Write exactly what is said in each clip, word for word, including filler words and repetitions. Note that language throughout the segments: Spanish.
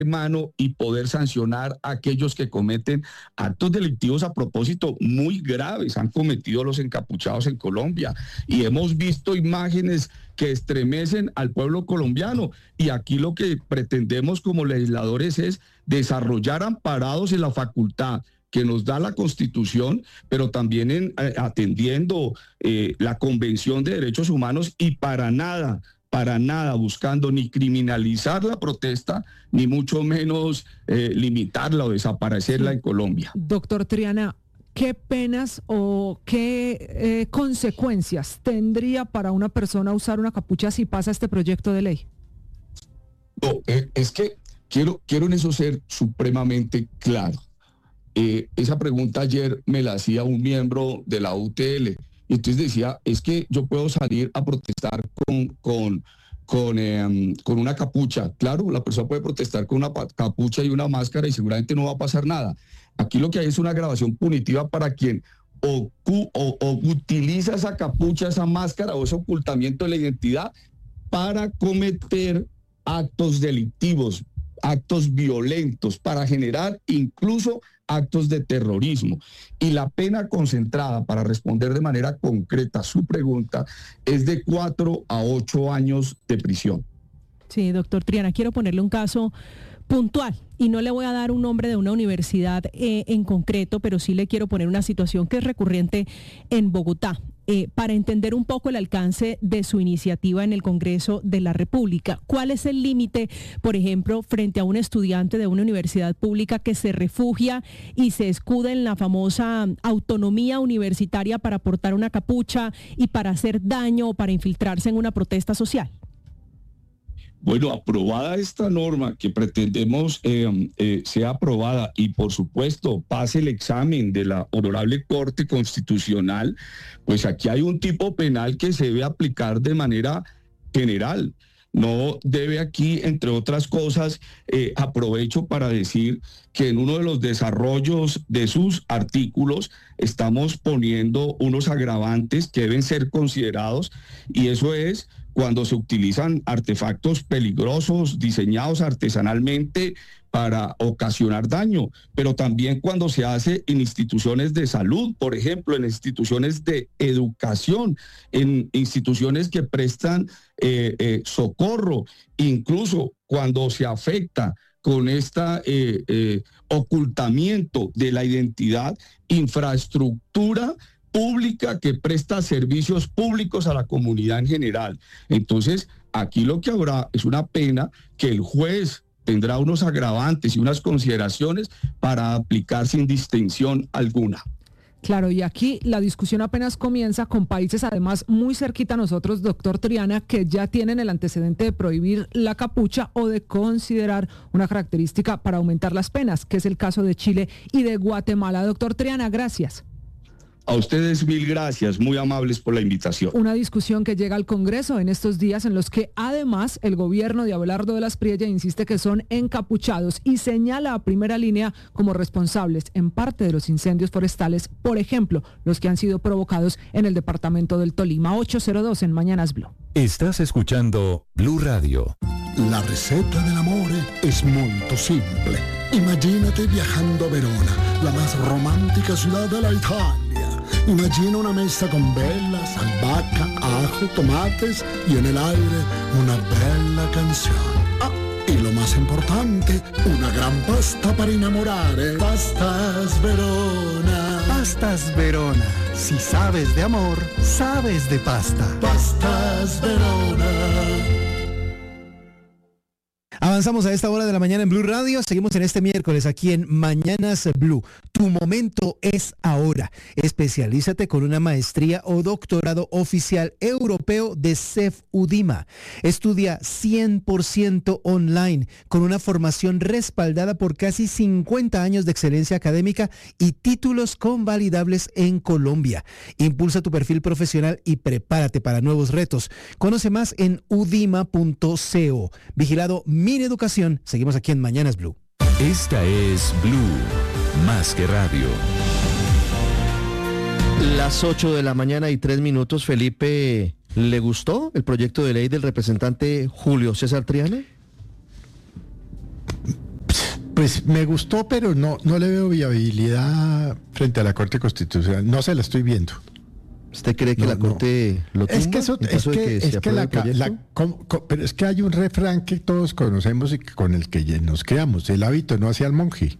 mano y poder sancionar a aquellos que cometen actos delictivos a propósito muy graves han cometido los encapuchados en Colombia, y hemos visto imágenes que estremecen al pueblo colombiano, y aquí lo que pretendemos como legisladores es desarrollar amparados en la facultad que nos da la Constitución, pero también en, eh, atendiendo eh, la Convención de Derechos Humanos, y para nada para nada buscando ni criminalizar la protesta, ni mucho menos eh, limitarla o desaparecerla Sí. en Colombia. Doctor Triana, ¿qué penas o qué eh, consecuencias tendría para una persona usar una capucha si pasa este proyecto de ley? No, eh, es que quiero, quiero en eso ser supremamente claro. Eh, esa pregunta ayer me la hacía un miembro de la U T L, y entonces decía, es que yo puedo salir a protestar con, con, con, eh, con una capucha. Claro, la persona puede protestar con una capucha y una máscara y seguramente no va a pasar nada. Aquí lo que hay es una agravación punitiva para quien o, o, o utiliza esa capucha, esa máscara o ese ocultamiento de la identidad para cometer actos delictivos, actos violentos, para generar incluso actos de terrorismo. Y la pena concentrada, para responder de manera concreta a su pregunta, es de cuatro a ocho años de prisión. Sí, doctor Triana, quiero ponerle un caso puntual y no le voy a dar un nombre de una universidad eh, en concreto, pero sí le quiero poner una situación que es recurrente en Bogotá, eh, para entender un poco el alcance de su iniciativa en el Congreso de la República. ¿Cuál es el límite, por ejemplo, frente a un estudiante de una universidad pública que se refugia y se escuda en la famosa autonomía universitaria para portar una capucha y para hacer daño o para infiltrarse en una protesta social? Bueno, aprobada esta norma que pretendemos eh, eh, sea aprobada y por supuesto pase el examen de la Honorable Corte Constitucional, pues aquí hay un tipo penal que se debe aplicar de manera general. No debe aquí, entre otras cosas, eh, aprovecho para decir que en uno de los desarrollos de sus artículos estamos poniendo unos agravantes que deben ser considerados, y eso es cuando se utilizan artefactos peligrosos diseñados artesanalmente para ocasionar daño, pero también cuando se hace en instituciones de salud, por ejemplo, en instituciones de educación, en instituciones que prestan eh, eh, socorro, incluso cuando se afecta con este eh, eh, ocultamiento de la identidad, infraestructura pública que presta servicios públicos a la comunidad en general. Entonces, aquí lo que habrá es una pena que el juez tendrá unos agravantes y unas consideraciones para aplicar sin distinción alguna. Claro, y aquí la discusión apenas comienza con países además muy cerquita a nosotros, doctor Triana, que ya tienen el antecedente de prohibir la capucha o de considerar una característica para aumentar las penas, que es el caso de Chile y de Guatemala. Doctor Triana, gracias. A ustedes mil gracias, muy amables por la invitación. Una discusión que llega al Congreso en estos días en los que además el gobierno de Abelardo de las Priella insiste que son encapuchados y señala a Primera Línea como responsables en parte de los incendios forestales, por ejemplo, los que han sido provocados en el departamento del Tolima. ocho cero dos en Mañanas Blue. Estás escuchando Blue Radio. La receta del amor es muy simple. Imagínate viajando a Verona, la más romántica ciudad de la Italia. Imagina una mesa con velas, albahaca, ajo, tomates y en el aire una bella canción. Ah, y lo más importante, una gran pasta para enamorar, ¿eh? Pastas Verona. Pastas Verona. Si sabes de amor, sabes de pasta. Pastas Verona. Avanzamos a esta hora de la mañana en Blue Radio. Seguimos en este miércoles aquí en Mañanas Blue. Tu momento es ahora. Especialízate con una maestría o doctorado oficial europeo de CEF UDIMA. Estudia cien por ciento online con una formación respaldada por casi cincuenta años de excelencia académica y títulos convalidables en Colombia. Impulsa tu perfil profesional y prepárate para nuevos retos. Conoce más en udima punto co. Vigilado Min Educación. Seguimos aquí en Mañanas Blue. Esta es Blue, más que radio. Las ocho de la mañana y tres minutos. Felipe, ¿le gustó el proyecto de ley del representante Julio César Triana? Pues me gustó, pero no, no le veo viabilidad frente a la Corte Constitucional. No se la estoy viendo. ¿Usted cree que No, la no. Corte lo tumba? Es que eso, en es caso de que, se es que apruebe la, el ca- proyecto? la- com- com- pero es que hay un refrán que todos conocemos y que- con el que ya nos creamos. El hábito no hace al monje.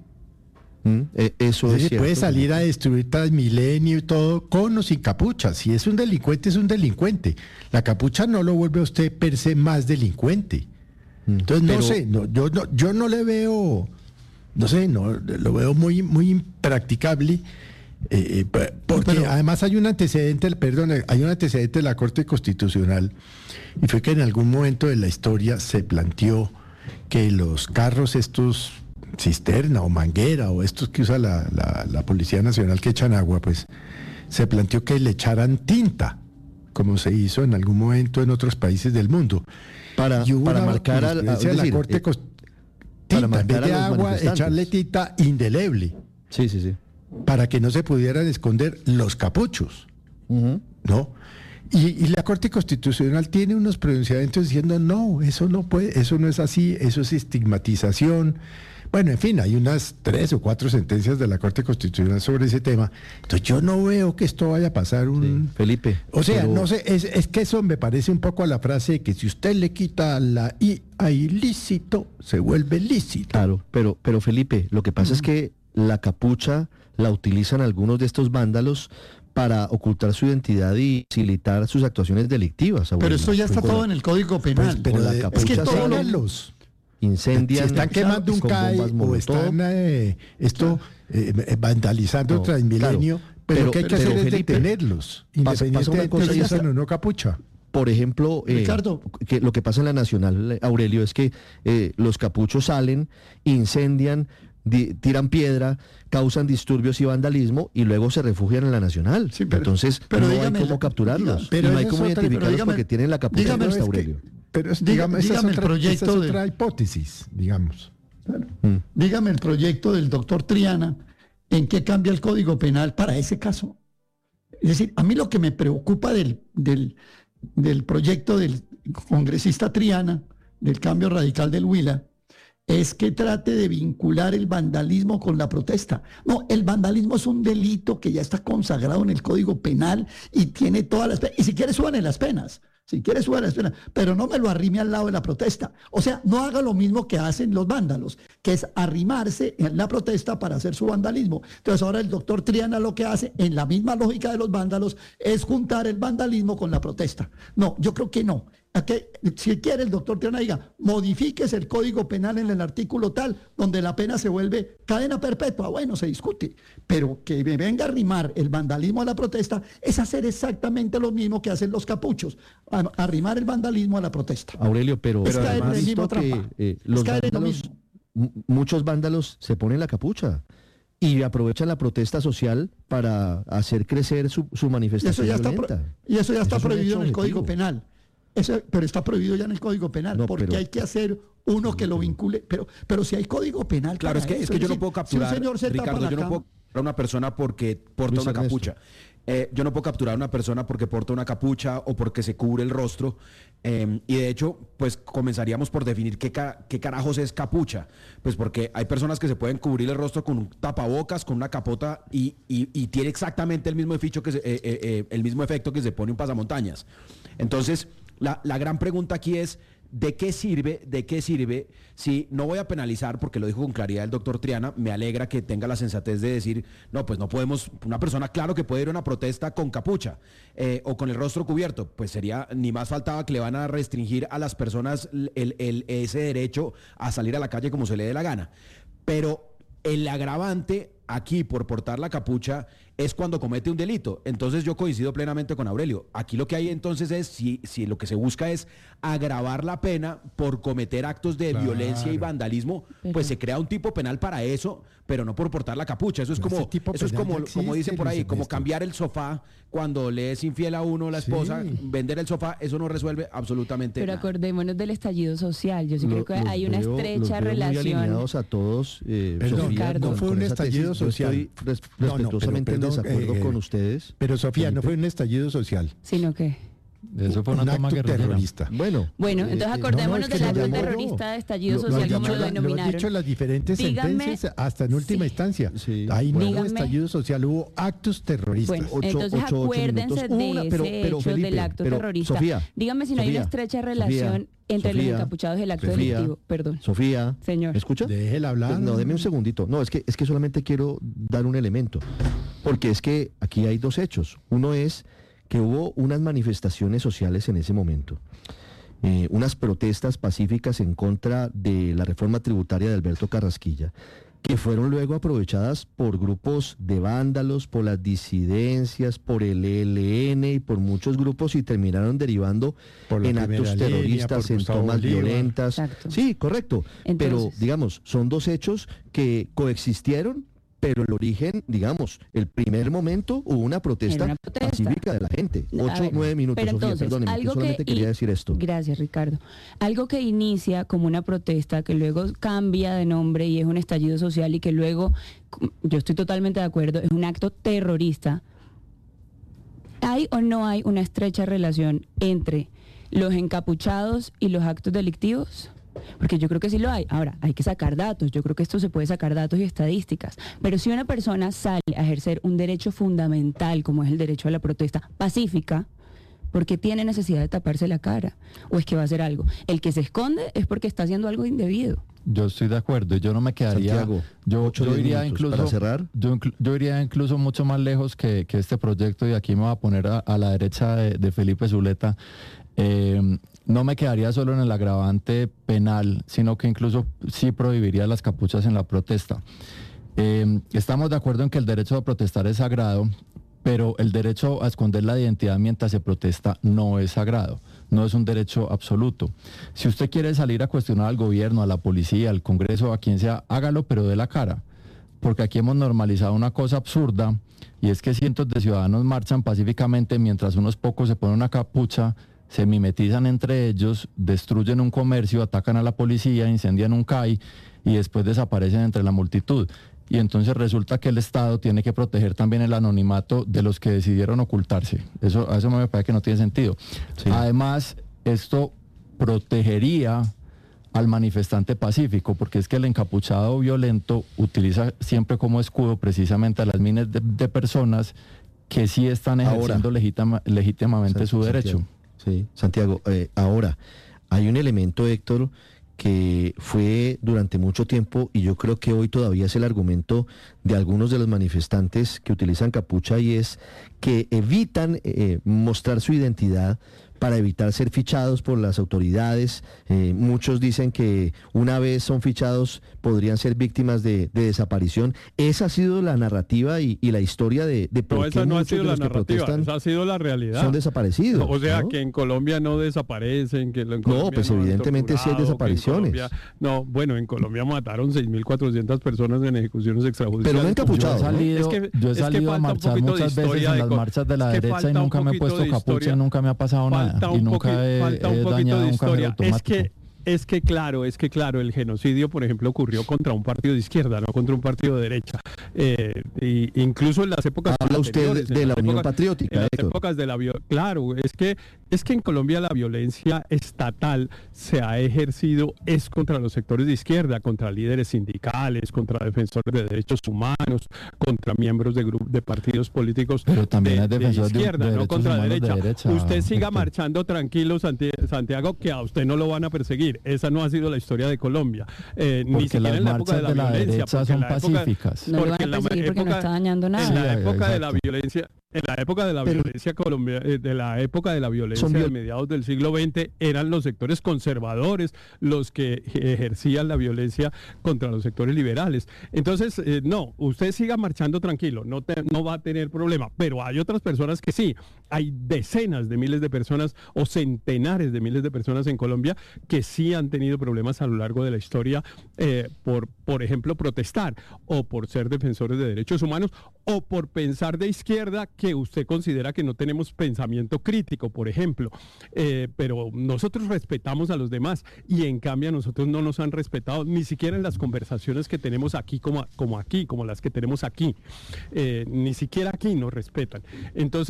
Mm, eh, eso Entonces, es cierto. puede salir a destruir Transmilenio y todo con o sin capucha. Si es un delincuente, es un delincuente. La capucha no lo vuelve a usted per se más delincuente. Mm, Entonces, no pero- sé, no, yo, no, yo no le veo, no sé, no lo veo muy, muy impracticable. eh, eh, p- porque Pero- además hay un antecedente, perdón, hay un antecedente de la Corte Constitucional, y fue que en algún momento de la historia se planteó que los carros estos cisterna o manguera o estos que usa la, la, la Policía Nacional que echan agua, pues se planteó que le echaran tinta, como se hizo en algún momento en otros países del mundo. Para, Y hubo para una marcar al, jurisprudencia de es decir, la Corte eh, Cos- para tinta, en marcar vez a de los agua, manifestantes. echarle tinta indeleble, sí, sí, sí. para que no se pudieran esconder los capuchos, Ujú. ¿no? Y, y la Corte Constitucional tiene unos pronunciamientos diciendo, no, eso no puede, eso no es así, eso es estigmatización. Bueno, en fin, hay unas tres o cuatro sentencias de la Corte Constitucional sobre ese tema. Entonces yo no veo que esto vaya a pasar un... Sí, Felipe. O sea, pero- no sé, es, es que eso me parece un poco a la frase de que si usted le quita la I a ilícito, se vuelve lícito. Claro, pero, pero Felipe, lo que pasa es que la capucha la utilizan algunos de estos vándalos para ocultar su identidad y facilitar sus actuaciones delictivas. Pero Aurelio. esto ya está Con todo la- en el Código Pues, Penal. pero con la de- capucha es que salen, todos los... Incendian. Si están quemando un con C A I bombas o Molotov. están eh, esto eh, eh, vandalizando No, Transmilenio, claro, pero, pero- lo que hay que pero, hacer es Felipe, detenerlos, pasa- pasa una independientemente cosa de y si esa- usan o no capucha. Por ejemplo, eh, Ricardo. que lo que pasa en la Nacional, eh, Aurelio, es que eh, los capuchos salen, incendian, di- tiran piedra, causan disturbios y vandalismo y luego se refugian en la Nacional. Sí, pero- Entonces, pero no dígame hay cómo la- capturarlos. diga- y pero no hay esa cómo es otra- identificarlos pero dígame- porque tienen la capucha dígame, puesta, es que- Aurelio. pero es, Diga- digamos, esa, es dígame el otra, proyecto esa es de- otra hipótesis, digamos. Mm. Dígame el proyecto del doctor Triana, ¿en qué cambia el Código Penal para ese caso? Es decir, a mí lo que me preocupa del, del, del proyecto del congresista Triana, del cambio radical del Huila, es que trate de vincular el vandalismo con la protesta. No, el vandalismo es un delito que ya está consagrado en el Código Penal y tiene todas las penas. Y si quiere, suban en las penas. Si quiere, suban las penas. Pero no me lo arrime al lado de la protesta. O sea, no haga lo mismo que hacen los vándalos, que es arrimarse en la protesta para hacer su vandalismo. Entonces ahora el doctor Triana lo que hace, en la misma lógica de los vándalos, es juntar el vandalismo con la protesta. No, yo creo que no. A que, si quiere el doctor Triana diga, modifíquese el Código Penal en el artículo tal, donde la pena se vuelve cadena perpetua, bueno, se discute, pero que me venga a arrimar el vandalismo a la protesta es hacer exactamente lo mismo que hacen los capuchos, a- arrimar el vandalismo a la protesta. Aurelio, pero, Es caer en además el mismo visto que trampa. eh, Es los caer en lo vándalos, mismo. m- muchos vándalos se ponen la capucha y aprovechan la protesta social para hacer crecer su, su Y manifestación eso ya está, pro- violenta. y eso ya está Eso es un prohibido hecho en el Código objetivo. Penal. Eso, pero está prohibido ya en el Código Penal, No, porque pero- hay que hacer uno que lo vincule. Pero, pero si hay Código Penal. Claro, es para que, es eso, que yo no decir, puedo si un capturar, señor se tapa Ricardo, la yo no cama- puedo capturar a una persona porque porta Luis una Ernesto. capucha. Eh, yo no puedo capturar a una persona porque porta una capucha o porque se cubre el rostro. eh, y de hecho, pues comenzaríamos por definir qué, ca- qué carajos es capucha. Pues porque hay personas que se pueden cubrir el rostro con un tapabocas, con una capota y, y- y tiene exactamente el mismo, efecto que se, eh, eh, eh, el mismo efecto que se pone un pasamontañas. Entonces, la, la gran pregunta aquí es, ¿de qué sirve, de qué sirve si no voy a penalizar, porque lo dijo con claridad el doctor Triana, me alegra que tenga la sensatez de decir, no, pues no podemos, una persona claro que puede ir a una protesta con capucha eh, o con el rostro cubierto, pues sería, ni más faltaba que le van a restringir a las personas el, el- ese derecho a salir a la calle como se le dé la gana. Pero el agravante aquí por portar la capucha es cuando comete un delito. Entonces yo coincido plenamente con Aurelio. Aquí lo que hay entonces es, si, si lo que se busca es agravar la pena por cometer actos de Claro. violencia y vandalismo, pues se crea un tipo penal para eso, pero no por portar la capucha. Eso es Pero como, ese tipo eso es penal como, ya como dicen existe, por ahí, Luis como Ernesto. cambiar el sofá cuando le es infiel a uno la esposa, Sí. vender el sofá, eso no resuelve absolutamente Pero nada. acordémonos del estallido social. Yo sí Lo- creo que los hay una veo- los estrecha veo muy relación. alineados a todos. eh, Perdón, Sofía, Ricardo. con- no fue con un esa estallido tesis. Yo social. estoy res- No, no, pero respetuosamente perdón, en desacuerdo eh, con ustedes. Pero Sofía, no Felipe. fue un estallido social. Sino que. Eso fue una un toma acto guerrillera. terrorista. Bueno, Bueno, eh, entonces eh, acordémonos no, no, es que del no acto lo llamó terrorista de estallido Lo- lo social, han como dicho lo la- Lo han denominaron. dicho las diferentes Dígame- sentencias hasta en última sí. instancia. Sí. Ahí no hubo Dígame- estallido social, hubo actos terroristas. Bueno, Ocho- entonces ocho- ocho acuérdense minutos. de Una, ese pero- pero, hecho Felipe, del acto pero, terrorista. Sofía, Dígame si no hay una Sofía, estrecha Sofía, relación entre los Sofía, encapuchados y el acto Sofía, delictivo. Perdón. Sofía, Señor. ¿me escucha? Déjela hablar. No, deme un segundito. No, es que, es que solamente quiero dar un elemento. Porque es que aquí hay dos hechos. Uno es que hubo unas manifestaciones sociales en ese momento. Eh, unas protestas pacíficas en contra de la reforma tributaria de Alberto Carrasquilla, que fueron luego aprovechadas por grupos de vándalos, por las disidencias, por el E L N y por muchos grupos y terminaron derivando Por la en primera actos línea, terroristas, por en Gustavo tomas Bolívar. violentas. Exacto. Sí, correcto. Pero, Entonces- digamos, son dos hechos que coexistieron, pero el origen, digamos, el primer momento hubo una protesta, Era una protesta. pacífica de la gente. A Ocho, ver, nueve minutos, pero Sofía, entonces, perdóneme, yo algo solamente que quería i- decir esto. Gracias, Ricardo. Algo que inicia como una protesta, que luego cambia de nombre y es un estallido social y que luego, yo estoy totalmente de acuerdo, es un acto terrorista. ¿Hay o no hay una estrecha relación entre los encapuchados y los actos delictivos? Porque yo creo que sí lo hay. Ahora, hay que sacar datos. Yo creo que esto se puede sacar datos y estadísticas. Pero si una persona sale a ejercer un derecho fundamental, como es el derecho a la protesta pacífica, ¿por qué tiene necesidad de taparse la cara? ¿O es que va a hacer algo? El que se esconde es porque está haciendo algo indebido. Yo estoy de acuerdo, yo no me quedaría, Santiago, yo, ocho, yo diez iría minutos incluso, para cerrar. Yo, inclu- yo iría incluso mucho más lejos que, que este proyecto y aquí me voy a poner a, a la derecha de, de Felipe Zuleta. Eh, no me quedaría solo en el agravante penal, sino que incluso sí prohibiría las capuchas en la protesta. Eh, estamos de acuerdo en que el derecho a protestar es sagrado, pero el derecho a esconder la identidad mientras se protesta no es sagrado, no es un derecho absoluto. Si usted quiere salir a cuestionar al gobierno, a la policía, al Congreso, a quien sea, hágalo, pero dé la cara. Porque aquí hemos normalizado una cosa absurda, y es que cientos de ciudadanos marchan pacíficamente mientras unos pocos se ponen una capucha, se mimetizan entre ellos, destruyen un comercio, atacan a la policía, incendian un C A I y después desaparecen entre la multitud. Y entonces resulta que el Estado tiene que proteger también el anonimato de los que decidieron ocultarse. Eso, a eso me parece que no tiene sentido. Sí. Además, esto protegería al manifestante pacífico, porque es que el encapuchado violento utiliza siempre como escudo precisamente a las miles de, de personas que sí están ejerciendo Ahora, legítima, legítimamente San- su derecho. Santiago, sí, Santiago, eh, ahora, hay un elemento, Héctor, que fue durante mucho tiempo y yo creo que hoy todavía es el argumento de algunos de los manifestantes que utilizan capucha y es que evitan eh, mostrar su identidad para evitar ser fichados por las autoridades. Eh, muchos dicen que una vez son fichados podrían ser víctimas de, de desaparición. Esa ha sido la narrativa y, y la historia de, de por No, qué esa no ha muchos sido de la los que narrativa, protestan esa ha sido la realidad. son desaparecidos. O sea, ¿no? que en Colombia no desaparecen, que en No, Colombia pues han evidentemente sí hay torturado, que en desapariciones. Colombia- no, bueno, en Colombia mataron seis mil cuatrocientas personas en ejecuciones extrajudiciales. Pero no encapuchados, Yo he ¿no? salido, Es que- yo he es que salido a falta un marchar poquito de muchas veces historia en de las co- marchas de la es que derecha y falta un nunca me he poquito puesto de capucha historia. y nunca me ha pasado Falta nada. un Y nunca poqui- he, falta un he poquito dañado de un cajero historia. Es automático. que, es que claro, es que claro, el genocidio, por ejemplo, ocurrió contra un partido de izquierda, no contra un partido de derecha. Eh, y incluso en las épocas Habla usted anteriores, en de la las Unión épocas- Patriótica, en las Héctor. épocas de la vio- claro, es que es que en Colombia la violencia estatal se ha ejercido es contra los sectores de izquierda, contra líderes sindicales, contra defensores de derechos humanos, contra miembros de grupos de partidos políticos Pero también de, es de defensor de- izquierda, de no derechos contra humanos de derecha. derecha, Usted siga Héctor. marchando tranquilo, Santi- Santiago, que a usted no lo van a perseguir. Esa no ha sido la historia de Colombia. Eh, ni Porque siquiera las en la época de la, marchas de la violencia. derecha porque son en la época- pacíficas. No lo van porque a en la perseguir porque no época- está dañando nada. En la Sí, época de la exacto. violencia, en la época de la Pero- violencia colombia, eh, de la época de la violencia Son de viol- mediados del siglo veinte, eran los sectores conservadores los que ejercían la violencia contra los sectores liberales. Entonces, eh, no, usted siga marchando tranquilo, no, te- no va a tener problema, pero hay otras personas que sí. Hay decenas de miles de personas o centenares de miles de personas en Colombia que sí han tenido problemas a lo largo de la historia eh, por, por ejemplo, protestar o por ser defensores de derechos humanos o por pensar de izquierda que usted considera que no tenemos pensamiento crítico, por ejemplo. Eh, pero nosotros respetamos a los demás y en cambio a nosotros no nos han respetado ni siquiera en las conversaciones que tenemos aquí como, como aquí, como las que tenemos aquí. Eh, ni siquiera aquí nos respetan. Entonces,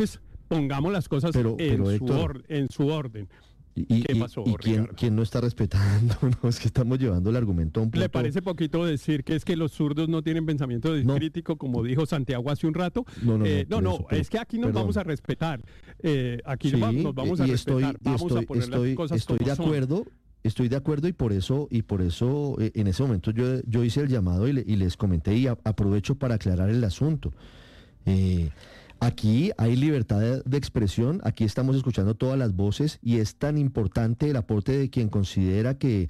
pongamos las cosas Pero- en, pero, su Héctor, or- en su orden. ¿Y, ¿Qué y- pasó, y quién, Ricardo? quién no está respetando? No, es que estamos llevando el argumento a un punto. ¿Le parece poquito decir que es que los zurdos no tienen pensamiento crítico, como dijo Santiago hace un rato? No, no, no, Eh, no, por no, eso, pero- es que aquí nos perdón. vamos a respetar. Eh, aquí Sí, va- nos vamos a y respetar. estoy, y vamos estoy, a poner estoy, las cosas estoy como de son. acuerdo, estoy de acuerdo y por eso, y por eso eh, en ese momento yo, yo hice el llamado y, le- y les comenté y a- aprovecho para aclarar el asunto. Eh, Aquí hay libertad de, de expresión, aquí estamos escuchando todas las voces y es tan importante el aporte de quien considera que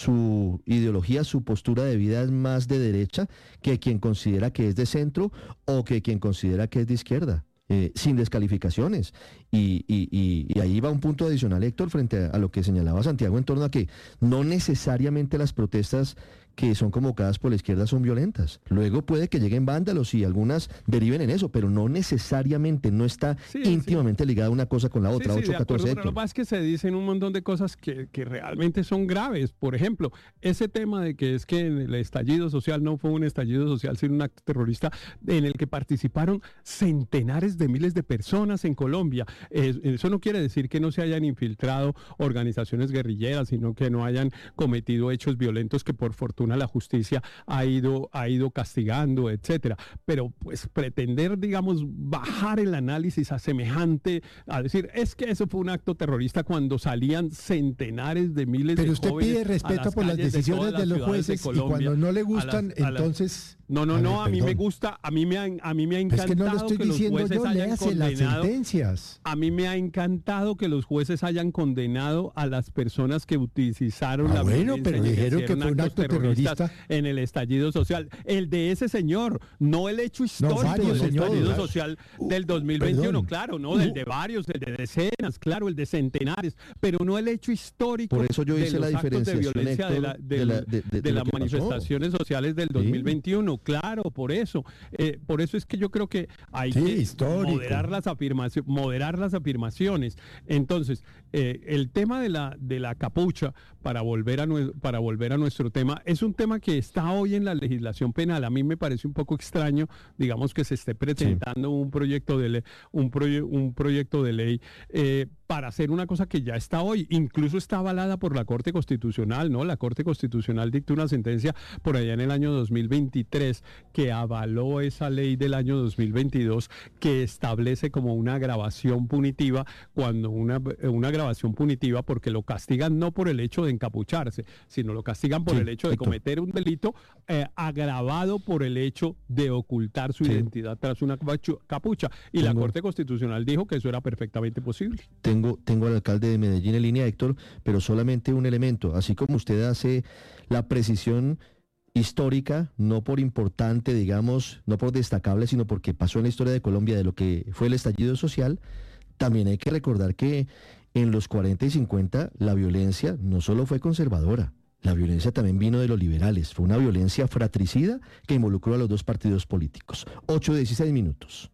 su ideología, su postura de vida es más de derecha que quien considera que es de centro o que quien considera que es de izquierda. Eh, sin descalificaciones. Y, y- y- y ahí va un punto adicional, Héctor, frente a, a lo que señalaba Santiago en torno a que no necesariamente las protestas que son convocadas por la izquierda son violentas. Luego puede que lleguen vándalos y algunas deriven en eso, pero no necesariamente, no está Sí, íntimamente ligada una cosa con la otra. Sí, sí, ocho de catorce, acuerdo, pero lo Héctor. que pasa es que se dicen un montón de cosas que, que realmente son graves. Por ejemplo, ese tema de que es que el estallido social no fue un estallido social, sino un acto terrorista en el que participaron centenares de miles de personas en Colombia. Es- eso no quiere decir que no se hayan infiltrado organizaciones guerrilleras, sino que no hayan cometido hechos violentos que por fortuna la justicia ha ido, ha ido castigando, etcétera. Pero pues pretender, digamos, bajar el análisis a semejante, a decir, es que eso fue un acto terrorista cuando salían centenares de miles Pero de usted jóvenes pide a respeto por las calles decisiones todas de los las ciudades jueces y Colombia, cuando no le a las- gustan, a las- entonces... No, no, A no, ver, a mí me perdón. gusta, a mí me ha, a mí me ha Es encantado que no lo estoy que los diciendo jueces yo, hayan léase las condenado. sentencias. A mí me ha encantado que los jueces hayan condenado a las personas que utilizaron Ah, la bueno, violencia pero y dijeron que ejercieron fue un actos acto terroristas terrorista. en el estallido social. El de ese señor, no el hecho histórico varios, del señor. estallido Claro. social del dos mil veintiuno, Perdón. claro, no, del de varios, el de decenas, claro, el de centenares, pero no el hecho histórico Por eso yo de hice la los actos de diferenciación, violencia de, Héctor, la- de del- la- de- de- de de lo las que pasó. manifestaciones sociales del dos mil veintiuno, claro, por eso. Eh, por eso es que yo creo que hay Sí, que histórico. moderar las afirmaciones, moderar las afirmaciones. Entonces, eh, el tema de la de la capucha, para volver a nue- para volver a nuestro tema, es un tema que está hoy en la legislación penal. A mí me parece un poco extraño, digamos, que se esté presentando un proyecto de ley, un, proye- un proyecto de ley eh, para hacer una cosa que ya está hoy, incluso está avalada por la Corte Constitucional, ¿no? La Corte Constitucional dictó una sentencia por allá en el año dos mil veintitrés que avaló esa ley del año dos mil veintidós que establece como una agravación punitiva, cuando una, una agravación punitiva porque lo castigan no por el hecho de encapucharse, sino lo castigan por Sí, el hecho de Héctor. cometer un delito eh, agravado por el hecho de ocultar su Sí. identidad tras una capucha- capucha. Y la Tengo- Corte Constitucional dijo que eso era perfectamente posible. Tengo, tengo al alcalde de Medellín en línea, Héctor, pero solamente un elemento. Así como usted hace la precisión histórica, no por importante, digamos, no por destacable, sino porque pasó en la historia de Colombia de lo que fue el estallido social, también hay que recordar que en los cuarenta y cincuenta la violencia no solo fue conservadora, la violencia también vino de los liberales. Fue una violencia fratricida que involucró a los dos partidos políticos. ocho dieciséis minutos.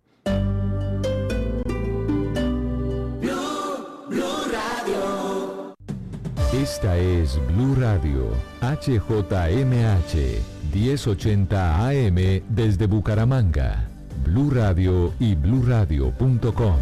Esta es Blue Radio, H J M H, diez ochenta A M desde Bucaramanga. Blue Radio y bluradio punto com.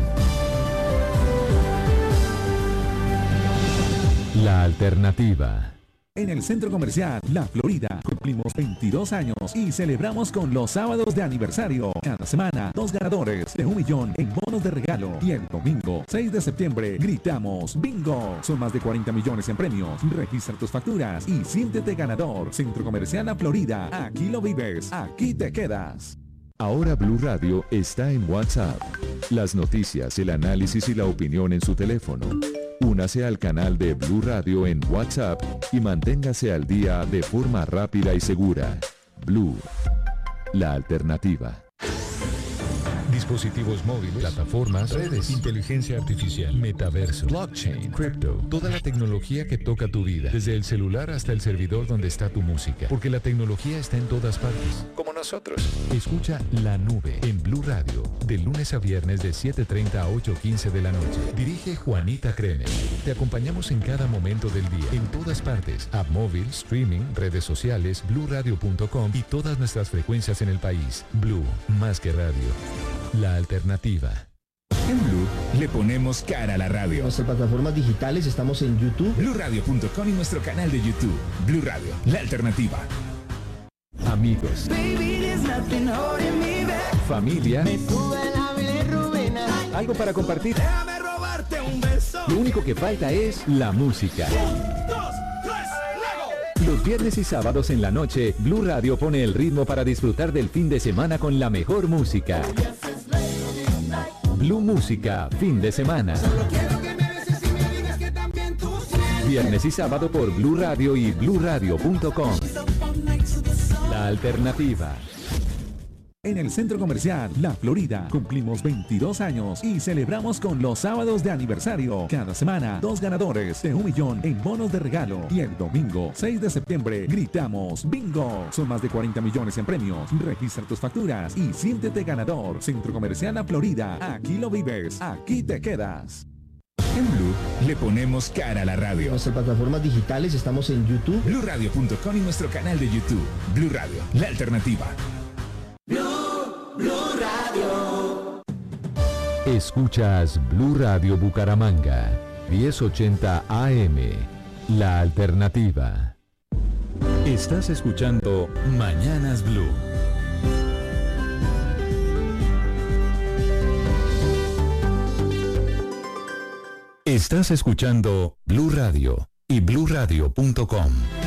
La alternativa. En el Centro Comercial La Florida cumplimos veintidós años y celebramos con los sábados de aniversario. Cada semana, dos ganadores de un millón en bonos de regalo. Y el domingo, seis de septiembre, gritamos ¡Bingo! Son más de cuarenta millones en premios. Registra tus facturas y siéntete ganador. Centro Comercial La Florida. Aquí lo vives. Aquí te quedas. Ahora Blue Radio está en WhatsApp. Las noticias, el análisis y la opinión en su teléfono. Únase al canal de Blue Radio en WhatsApp y manténgase al día de forma rápida y segura. Blue, la alternativa. Dispositivos móviles, plataformas, redes, inteligencia artificial, metaverso, blockchain, crypto, toda la tecnología que toca tu vida, desde el celular hasta el servidor donde está tu música, porque la tecnología está en todas partes, como nosotros. Escucha La Nube en Blue Radio, de lunes a viernes de siete treinta a ocho quince de la noche. Dirige Juanita Kremer. Te acompañamos en cada momento del día, en todas partes, app móvil, streaming, redes sociales, blue radio punto com y todas nuestras frecuencias en el país. Blue, más que radio. La alternativa. En Blue, le ponemos cara a la radio. Nuestras plataformas digitales, estamos en YouTube. blue radio punto com y nuestro canal de YouTube. Blue Radio, la alternativa. Amigos, familia, algo para compartir. Lo único que falta es la música. Los viernes y sábados en la noche, Blue Radio pone el ritmo para disfrutar del fin de semana con la mejor música. Blue Música, fin de semana. Viernes y sábado por Blue Radio y blue radio punto com. La alternativa. En el Centro Comercial La Florida cumplimos veintidós años y celebramos con los sábados de aniversario. Cada semana, dos ganadores de un millón en bonos de regalo. Y el domingo, seis de septiembre, gritamos ¡Bingo! Son más de cuarenta millones en premios. Registra tus facturas y siéntete ganador. Centro Comercial La Florida. Aquí lo vives. Aquí te quedas. En Blue le ponemos cara a la radio. Nuestras plataformas digitales, estamos en YouTube. blue radio punto com y nuestro canal de YouTube. Blue Radio, la alternativa. Blue, Blue Radio. Escuchas Blue Radio Bucaramanga, diez ochenta A M, la alternativa. Estás escuchando Mañanas Blue. Estás escuchando Blue Radio y blue radio punto com.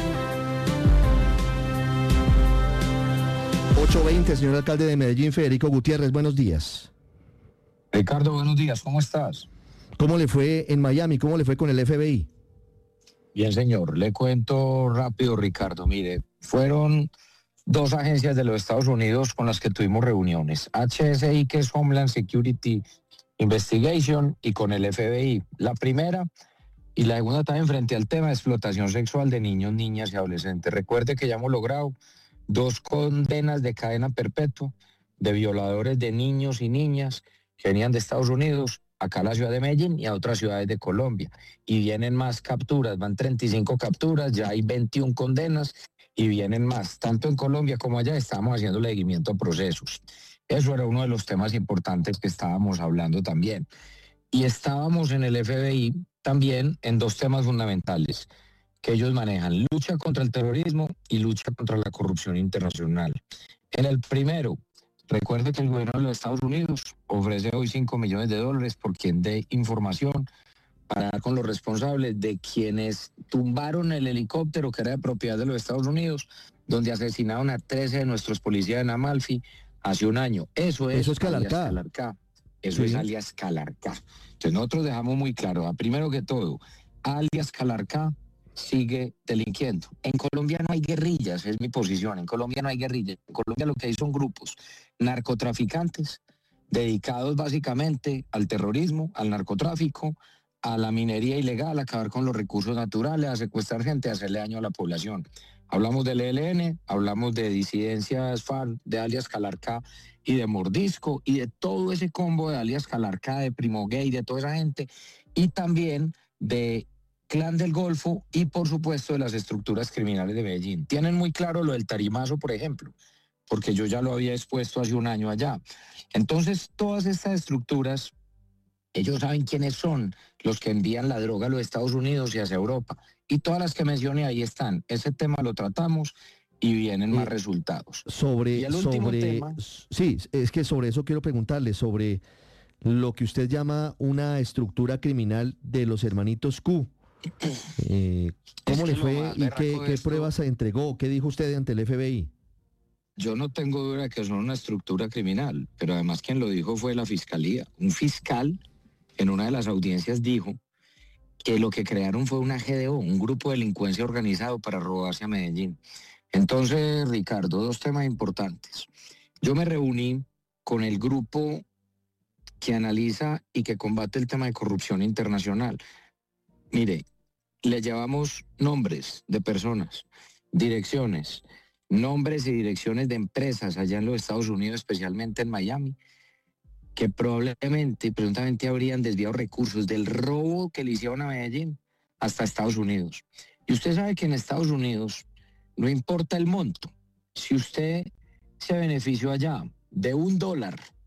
ocho veinte, señor alcalde de Medellín, Federico Gutiérrez, buenos días. Ricardo, buenos días, ¿cómo estás? ¿Cómo le fue en Miami? ¿Cómo le fue con el F B I? Bien, señor, le cuento rápido, Ricardo. Mire, fueron dos agencias de los Estados Unidos con las que tuvimos reuniones. H S I, que es Homeland Security Investigation, y con el F B I. La primera y la segunda también frente al tema de explotación sexual de niños, niñas y adolescentes. Recuerde que ya hemos logrado dos condenas de cadena perpetua de violadores de niños y niñas que venían de Estados Unidos acá a la ciudad de Medellín y a otras ciudades de Colombia. Y vienen más capturas, van treinta y cinco capturas, ya hay veintiuna condenas y vienen más. Tanto en Colombia como allá estamos haciendo seguimiento a procesos. Eso era uno de los temas importantes que estábamos hablando también. Y estábamos en el F B I también en dos temas fundamentales que ellos manejan: lucha contra el terrorismo y lucha contra la corrupción internacional. En el primero, recuerde que el gobierno de los Estados Unidos ofrece hoy cinco millones de dólares por quien dé información para dar con los responsables de quienes tumbaron el helicóptero que era de propiedad de los Estados Unidos, donde asesinaron a trece de nuestros policías en Amalfi hace un año. Eso es, Eso es Calarcá. alias Calarcá. Eso Sí. es alias Calarcá. Entonces nosotros dejamos muy claro, primero que todo, alias Calarcá sigue delinquiendo. En Colombia no hay guerrillas, es mi posición. En Colombia no hay guerrillas. En Colombia lo que hay son grupos narcotraficantes dedicados básicamente al terrorismo, al narcotráfico, a la minería ilegal, a acabar con los recursos naturales, a secuestrar gente, a hacerle daño a la población. Hablamos del E L N, hablamos de disidencias FARC, de alias Calarcá y de Mordisco y de todo ese combo de alias Calarcá, de Primo Gay, de toda esa gente, y también de Clan del Golfo y por supuesto de las estructuras criminales de Medellín. Tienen muy claro lo del tarimazo, por ejemplo, porque yo ya lo había expuesto hace un año allá. Entonces, todas estas estructuras, ellos saben quiénes son los que envían la droga a los Estados Unidos y hacia Europa. Y todas las que mencioné ahí están. Ese tema lo tratamos y vienen más resultados. Sobre, Y el último sobre, tema. sí, es que sobre eso quiero preguntarle, sobre lo que usted llama una estructura criminal de los hermanitos Q. Eh, ¿Cómo Es le que lo fue más y berraco qué, de qué esto- pruebas se entregó? ¿Qué dijo usted ante el F B I? Yo no tengo duda de que son una estructura criminal, pero además quien lo dijo fue la fiscalía. Un fiscal en una de las audiencias dijo que lo que crearon fue una G D O, un grupo de delincuencia organizado para robarse a Medellín. Entonces, Ricardo, dos temas importantes. Yo me reuní con el grupo que analiza y que combate el tema de corrupción internacional. Mire, le llevamos nombres de personas, direcciones, nombres y direcciones de empresas allá en los Estados Unidos, especialmente en Miami, que probablemente y presuntamente habrían desviado recursos del robo que le hicieron a Medellín hasta Estados Unidos. Y usted sabe que en Estados Unidos no importa el monto. Si usted se benefició allá de un dólar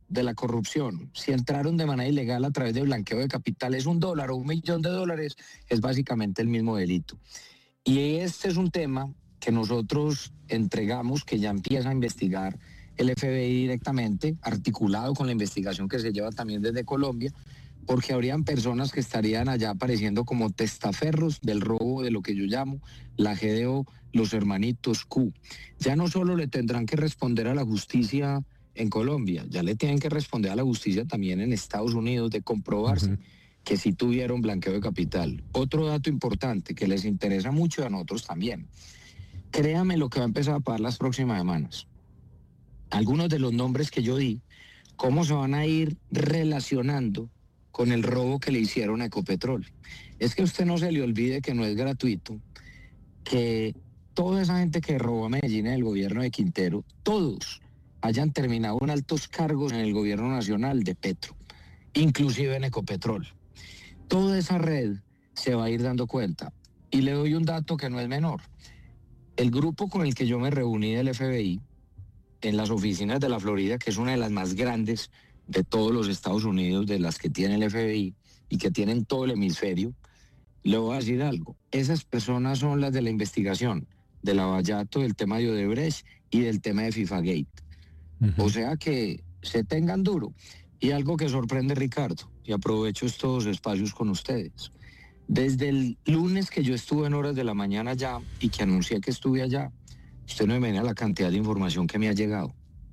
de la corrupción, si entraron de manera ilegal a través de blanqueo de capitales, un dólar o un millón de dólares, es básicamente el mismo delito. Y este es un tema que nosotros entregamos, que ya empieza a investigar el F B I directamente, articulado con la investigación que se lleva también desde Colombia, porque habrían personas que estarían allá apareciendo como testaferros del robo de lo que yo llamo la G D O, los hermanitos Q. Ya no solo le tendrán que responder a la justicia en Colombia, ya le tienen que responder a la justicia también en Estados Unidos de comprobarse uh-huh. que sí tuvieron blanqueo de capital. Otro dato importante que les interesa mucho a nosotros también. Créame lo que va a empezar a pasar las próximas semanas. Algunos de los nombres que yo di, cómo se van a ir relacionando con el robo que le hicieron a Ecopetrol. Es que a usted no se le olvide que no es gratuito, que toda esa gente que robó a Medellín en el gobierno de Quintero, todos hayan terminado en altos cargos en el gobierno nacional de Petro, inclusive en Ecopetrol. Toda esa red se va a ir dando cuenta. Y le doy un dato que no es menor. El grupo con el que yo me reuní del F B I, en las oficinas de la Florida, que es una de las más grandes de todos los Estados Unidos, de las que tiene el F B I y que tienen todo el hemisferio, le voy a decir algo. Esas personas son las de la investigación, de Lavallato, del tema de Odebrecht y del tema de FIFAgate. Uh-huh. O sea que se tengan duro. Y algo que sorprende, Ricardo, y aprovecho estos espacios con ustedes. Desde el lunes que yo estuve en horas de la mañana allá y que anuncié que estuve allá, usted no me imagina la cantidad de información que me ha llegado.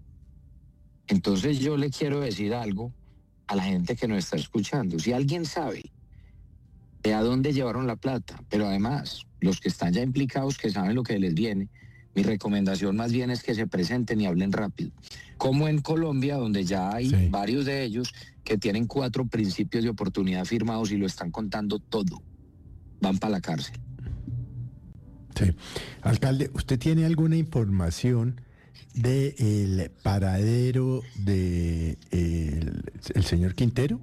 Entonces yo le quiero decir algo a la gente que nos está escuchando. Si alguien sabe de a dónde llevaron la plata, pero además los que están ya implicados, que saben lo que les viene, mi recomendación más bien es que se presenten y hablen rápido. Como en Colombia, donde ya hay sí. varios de ellos que tienen cuatro principios de oportunidad firmados y lo están contando todo. Van para la cárcel. Sí. Alcalde, ¿usted tiene alguna información del paradero de el, el señor Quintero?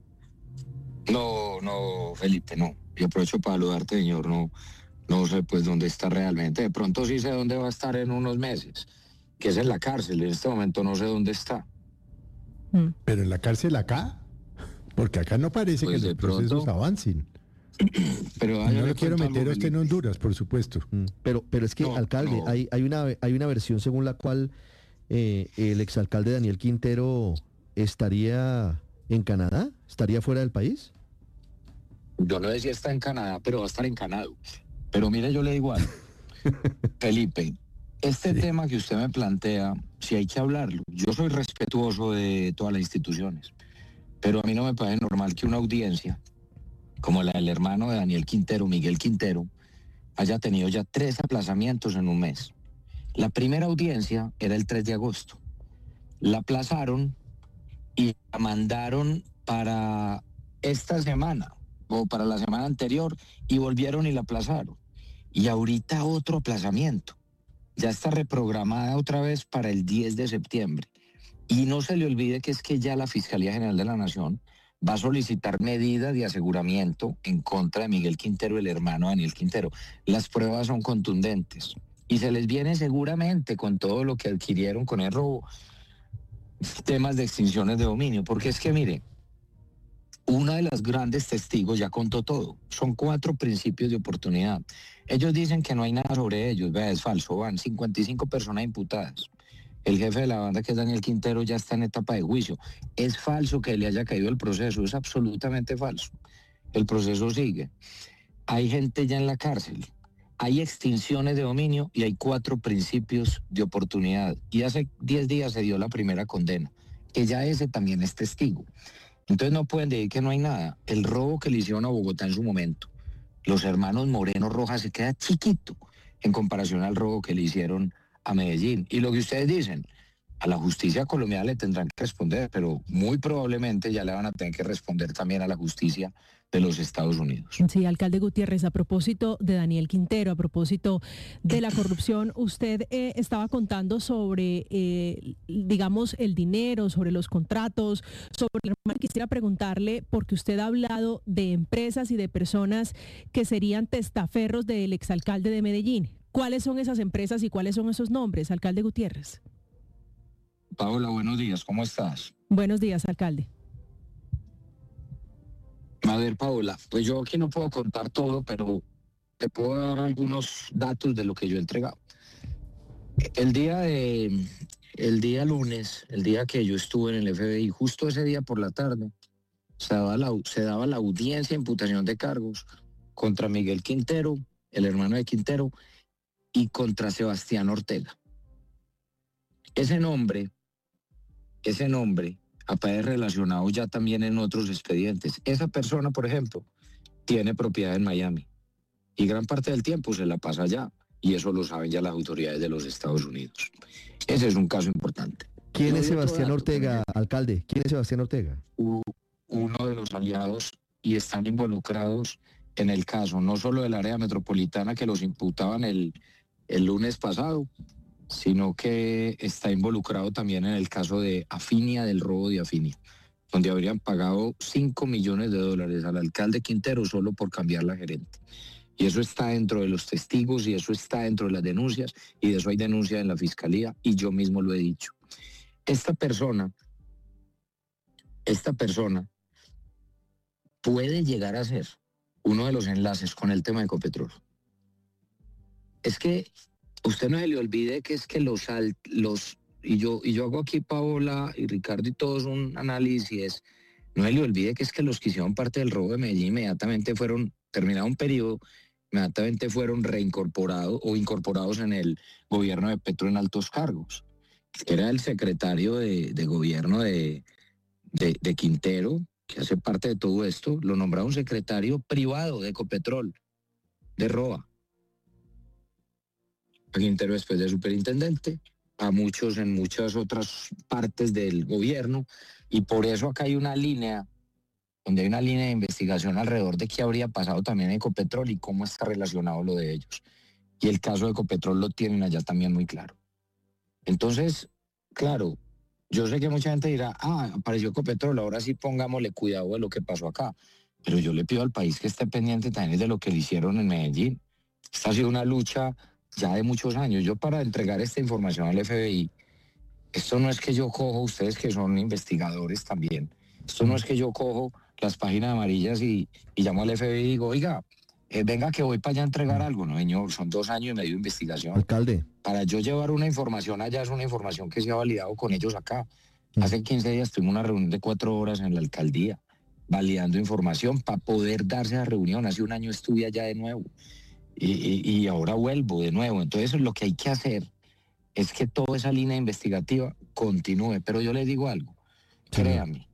No, no, Felipe, no. Yo aprovecho para saludarte, señor. No, no sé pues dónde está realmente. De pronto sí sé dónde va a estar en unos meses, que es en la cárcel. En este momento no sé dónde está. ¿Pero en la cárcel acá? Porque acá no parece pues que los procesos pronto... avancen. Pero no lo quiero meter a usted en Honduras, por supuesto. Mm. Pero, pero es que, no, alcalde, no. Hay, hay, una, hay una versión según la cual eh, el exalcalde Daniel Quintero estaría en Canadá, estaría fuera del país. Yo no sé si está en Canadá, pero va a estar encanado. Pero mire, yo le digo algo. Felipe, este sí. tema que usted me plantea, si hay que hablarlo. Yo soy respetuoso de todas las instituciones, pero a mí no me parece normal que una audiencia como la del hermano de Daniel Quintero, Miguel Quintero, haya tenido ya tres aplazamientos en un mes. La primera audiencia era el tres de agosto. La aplazaron y la mandaron para esta semana o para la semana anterior y volvieron y la aplazaron. Y ahorita otro aplazamiento. Ya está reprogramada otra vez para el diez de septiembre. Y no se le olvide que es que ya la Fiscalía General de la Nación va a solicitar medida de aseguramiento en contra de Miguel Quintero, el hermano de Daniel Quintero. Las pruebas son contundentes y se les viene seguramente con todo lo que adquirieron con el robo, temas de extinciones de dominio, porque es que mire, una de las grandes testigos ya contó todo, son cuatro principios de oportunidad. Ellos dicen que no hay nada sobre ellos, vea, es falso, van cincuenta y cinco personas imputadas. El jefe de la banda, que es Daniel Quintero, ya está en etapa de juicio. Es falso que le haya caído el proceso, es absolutamente falso. El proceso sigue. Hay gente ya en la cárcel, hay extinciones de dominio y hay cuatro principios de oportunidad. Y hace diez días se dio la primera condena, que ya ese también es testigo. Entonces no pueden decir que no hay nada. El robo que le hicieron a Bogotá en su momento, los hermanos Moreno Rojas, se queda chiquito en comparación al robo que le hicieron a Medellín. Y lo que ustedes dicen, a la justicia colombiana le tendrán que responder, pero muy probablemente ya le van a tener que responder también a la justicia de los Estados Unidos. Sí, alcalde Gutiérrez, a propósito de Daniel Quintero, a propósito de la corrupción, usted eh, estaba contando sobre, eh, digamos, el dinero, sobre los contratos, sobre el hermano. Quisiera preguntarle, porque usted ha hablado de empresas y de personas que serían testaferros del exalcalde de Medellín. ¿Cuáles son esas empresas y cuáles son esos nombres, alcalde Gutiérrez? Paola, buenos días, ¿cómo estás? Buenos días, alcalde. A ver, Paola, pues yo aquí no puedo contar todo, pero te puedo dar algunos datos de lo que yo he entregado. El día de, el día lunes, el día que yo estuve en el F B I, justo ese día por la tarde, se daba la, se daba la audiencia de imputación de cargos contra Miguel Quintero, el hermano de Quintero, y contra Sebastián Ortega. Ese nombre, ese nombre, aparece relacionado ya también en otros expedientes. Esa persona, por ejemplo, tiene propiedad en Miami y gran parte del tiempo se la pasa allá, y eso lo saben ya las autoridades de los Estados Unidos. Ese es un caso importante. ¿Quién Yo es doy otro Sebastián dato, Ortega, alcalde? ¿Quién es Sebastián Ortega? Uno de los aliados, y están involucrados en el caso, no solo del área metropolitana que los imputaban el, el lunes pasado, sino que está involucrado también en el caso de Afinia, del robo de Afinia, donde habrían pagado cinco millones de dólares al alcalde Quintero solo por cambiar la gerente. Y eso está dentro de los testigos, y eso está dentro de las denuncias, y de eso hay denuncia en la fiscalía, y yo mismo lo he dicho. Esta persona, esta persona puede llegar a ser uno de los enlaces con el tema de Ecopetrol. Es que usted no se le olvide que es que los, los y yo y yo hago aquí, Paola y Ricardo y todos, un análisis, no se le olvide que es que los que hicieron parte del robo de Medellín inmediatamente fueron, terminado un periodo, inmediatamente fueron reincorporados o incorporados en el gobierno de Petro en altos cargos. Era el secretario de, de gobierno de, de, de Quintero, que hace parte de todo esto, lo nombraron secretario privado de Ecopetrol, de R O A. A Quintero después de superintendente, a muchos en muchas otras partes del gobierno, y por eso acá hay una línea, donde hay una línea de investigación alrededor de qué habría pasado también en Ecopetrol y cómo está relacionado lo de ellos. Y el caso de Ecopetrol lo tienen allá también muy claro. Entonces, claro, yo sé que mucha gente dirá, ah, apareció Ecopetrol, ahora sí pongámosle cuidado de lo que pasó acá. Pero yo le pido al país que esté pendiente también de lo que le hicieron en Medellín. Esta ha sido una lucha ya de muchos años. Yo, para entregar esta información al F B I, esto no es que yo cojo, ustedes que son investigadores también, esto no es que yo cojo las páginas amarillas y, y llamo al F B I y digo, oiga, eh, venga que voy para allá a entregar algo. No, señor, son dos años y medio de investigación. Alcalde. Para yo llevar una información allá es una información que se ha validado con ellos acá. Hace quince días tuvimos una reunión de cuatro horas en la alcaldía, validando información para poder darse a la reunión. Hace un año estuve allá de nuevo y, y, y ahora vuelvo de nuevo. Entonces lo que hay que hacer es que toda esa línea investigativa continúe. Pero yo les digo algo, créame,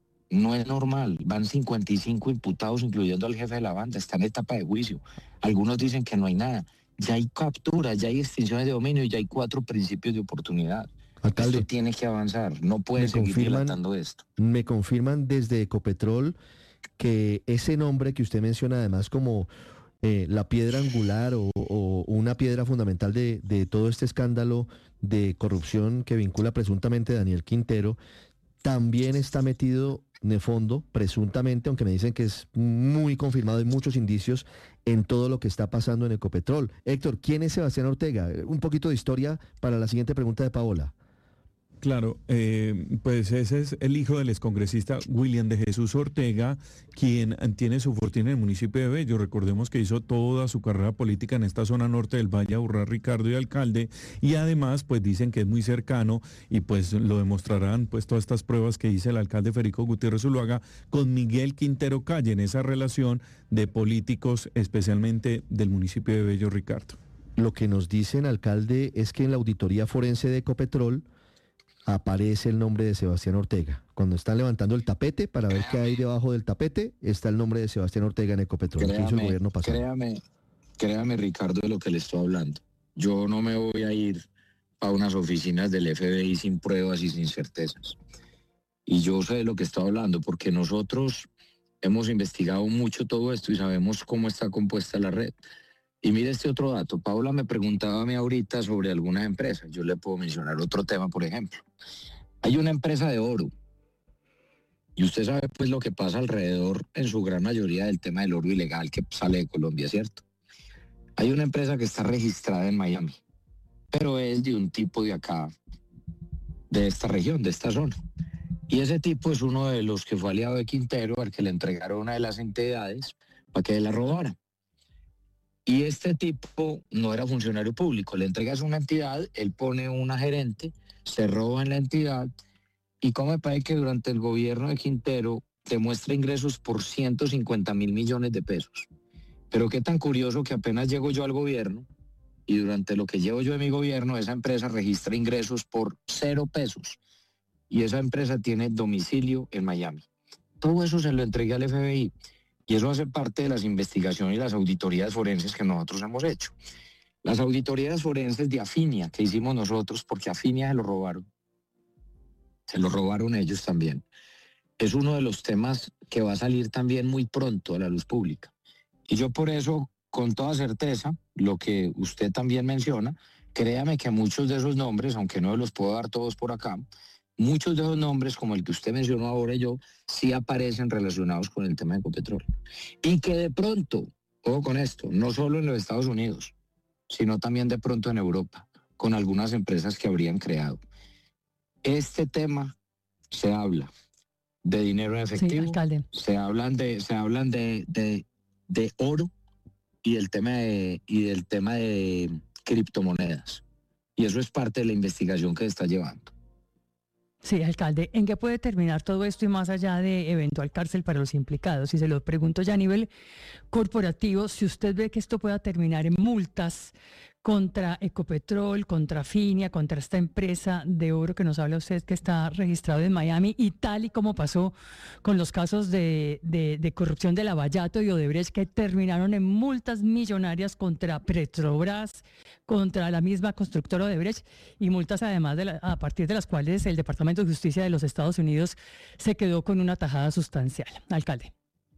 no es normal. Van cincuenta y cinco imputados, incluyendo al jefe de la banda, está en etapa de juicio. Algunos dicen que no hay nada. Ya hay capturas, ya hay extinciones de dominio y ya hay cuatro principios de oportunidad. Alcalde, esto tiene que avanzar, no puede seguir dilatando esto. Me confirman desde Ecopetrol que ese nombre que usted menciona, además como eh, la piedra angular o, o una piedra fundamental de, de todo este escándalo de corrupción que vincula presuntamente a Daniel Quintero, también está metido de fondo, presuntamente, aunque me dicen que es muy confirmado, hay muchos indicios en todo lo que está pasando en Ecopetrol. Héctor, ¿quién es Sebastián Ortega? Un poquito de historia para la siguiente pregunta de Paola. Claro, eh, pues ese es el hijo del excongresista William de Jesús Ortega, quien tiene su fortuna en el municipio de Bello. Recordemos que hizo toda su carrera política en esta zona norte del Valle, Aburrá, Ricardo y alcalde, y además pues dicen que es muy cercano, y pues lo demostrarán pues todas estas pruebas que dice el alcalde Federico Gutiérrez Zuluaga con Miguel Quintero Calle, en esa relación de políticos, especialmente del municipio de Bello, Ricardo. Lo que nos dicen, alcalde, es que en la auditoría forense de Ecopetrol aparece el nombre de Sebastián Ortega. Cuando están levantando el tapete para ver qué hay debajo del tapete, está el nombre de Sebastián Ortega en Ecopetrol, que hizo el gobierno pasado. Créame, créame, Ricardo, de lo que le estoy hablando. Yo no me voy a ir a unas oficinas del F B I sin pruebas y sin certezas. Y yo sé de lo que estoy hablando, porque nosotros hemos investigado mucho todo esto y sabemos cómo está compuesta la red. Y mire este otro dato. Paula me preguntaba a mí ahorita sobre algunas empresas. Yo le puedo mencionar otro tema, por ejemplo. Hay una empresa de oro. Y usted sabe pues lo que pasa alrededor, en su gran mayoría, del tema del oro ilegal que sale de Colombia, ¿cierto? Hay una empresa que está registrada en Miami, pero es de un tipo de acá, de esta región, de esta zona. Y ese tipo es uno de los que fue aliado de Quintero, al que le entregaron una de las entidades para que la robara. Y este tipo no era funcionario público, le entregas una entidad, él pone una gerente, se roba en la entidad, y como me parece que durante el gobierno de Quintero demuestra ingresos por ciento cincuenta mil millones de pesos. Pero qué tan curioso que apenas llego yo al gobierno, y durante lo que llevo yo de mi gobierno, esa empresa registra ingresos por cero pesos, y esa empresa tiene domicilio en Miami. Todo eso se lo entregué al F B I. Y eso hace parte de las investigaciones y las auditorías forenses que nosotros hemos hecho. Las auditorías forenses de Afinia que hicimos nosotros, porque Afinia se lo robaron. Se lo robaron ellos también. Es uno de los temas que va a salir también muy pronto a la luz pública. Y yo por eso, con toda certeza, lo que usted también menciona, créame que muchos de esos nombres, aunque no los puedo dar todos por acá, muchos de esos nombres, como el que usted mencionó ahora y yo, sí aparecen relacionados con el tema de Ecopetrol. Y que de pronto, ojo con esto, no solo en los Estados Unidos, sino también de pronto en Europa, con algunas empresas que habrían creado. Este tema se habla de dinero en efectivo, Sí, alcalde. se hablan de, se hablan de, de, de oro y del tema de, y del tema de criptomonedas. Y eso es parte de la investigación que se está llevando. Sí, alcalde, ¿en qué puede terminar todo esto y más allá de eventual cárcel para los implicados? Y se lo pregunto ya a nivel corporativo, si usted ve que esto pueda terminar en multas contra Ecopetrol, contra Afinia, contra esta empresa de oro que nos habla usted que está registrado en Miami, y tal y como pasó con los casos de, de, de corrupción de Lavallato y Odebrecht, que terminaron en multas millonarias contra Petrobras, contra la misma constructora Odebrecht, y multas además de la, a partir de las cuales el Departamento de Justicia de los Estados Unidos se quedó con una tajada sustancial. Alcalde.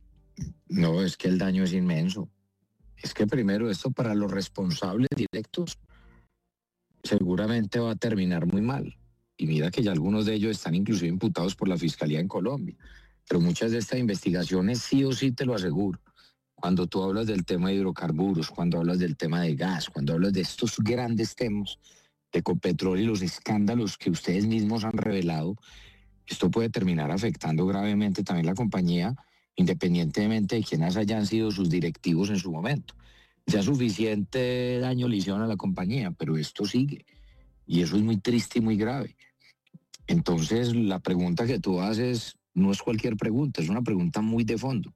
No, es que el daño es inmenso. Es que primero esto para los responsables directos seguramente va a terminar muy mal. Y mira que ya algunos de ellos están inclusive imputados por la Fiscalía en Colombia. Pero muchas de estas investigaciones sí o sí te lo aseguro. Cuando tú hablas del tema de hidrocarburos, cuando hablas del tema de gas, cuando hablas de estos grandes temas de Ecopetrol y los escándalos que ustedes mismos han revelado, esto puede terminar afectando gravemente también la compañía, independientemente de quiénes hayan sido sus directivos en su momento. Ya suficiente daño le hicieron a la compañía, pero esto sigue. Y eso es muy triste y muy grave. Entonces, la pregunta que tú haces no es cualquier pregunta, es una pregunta muy de fondo.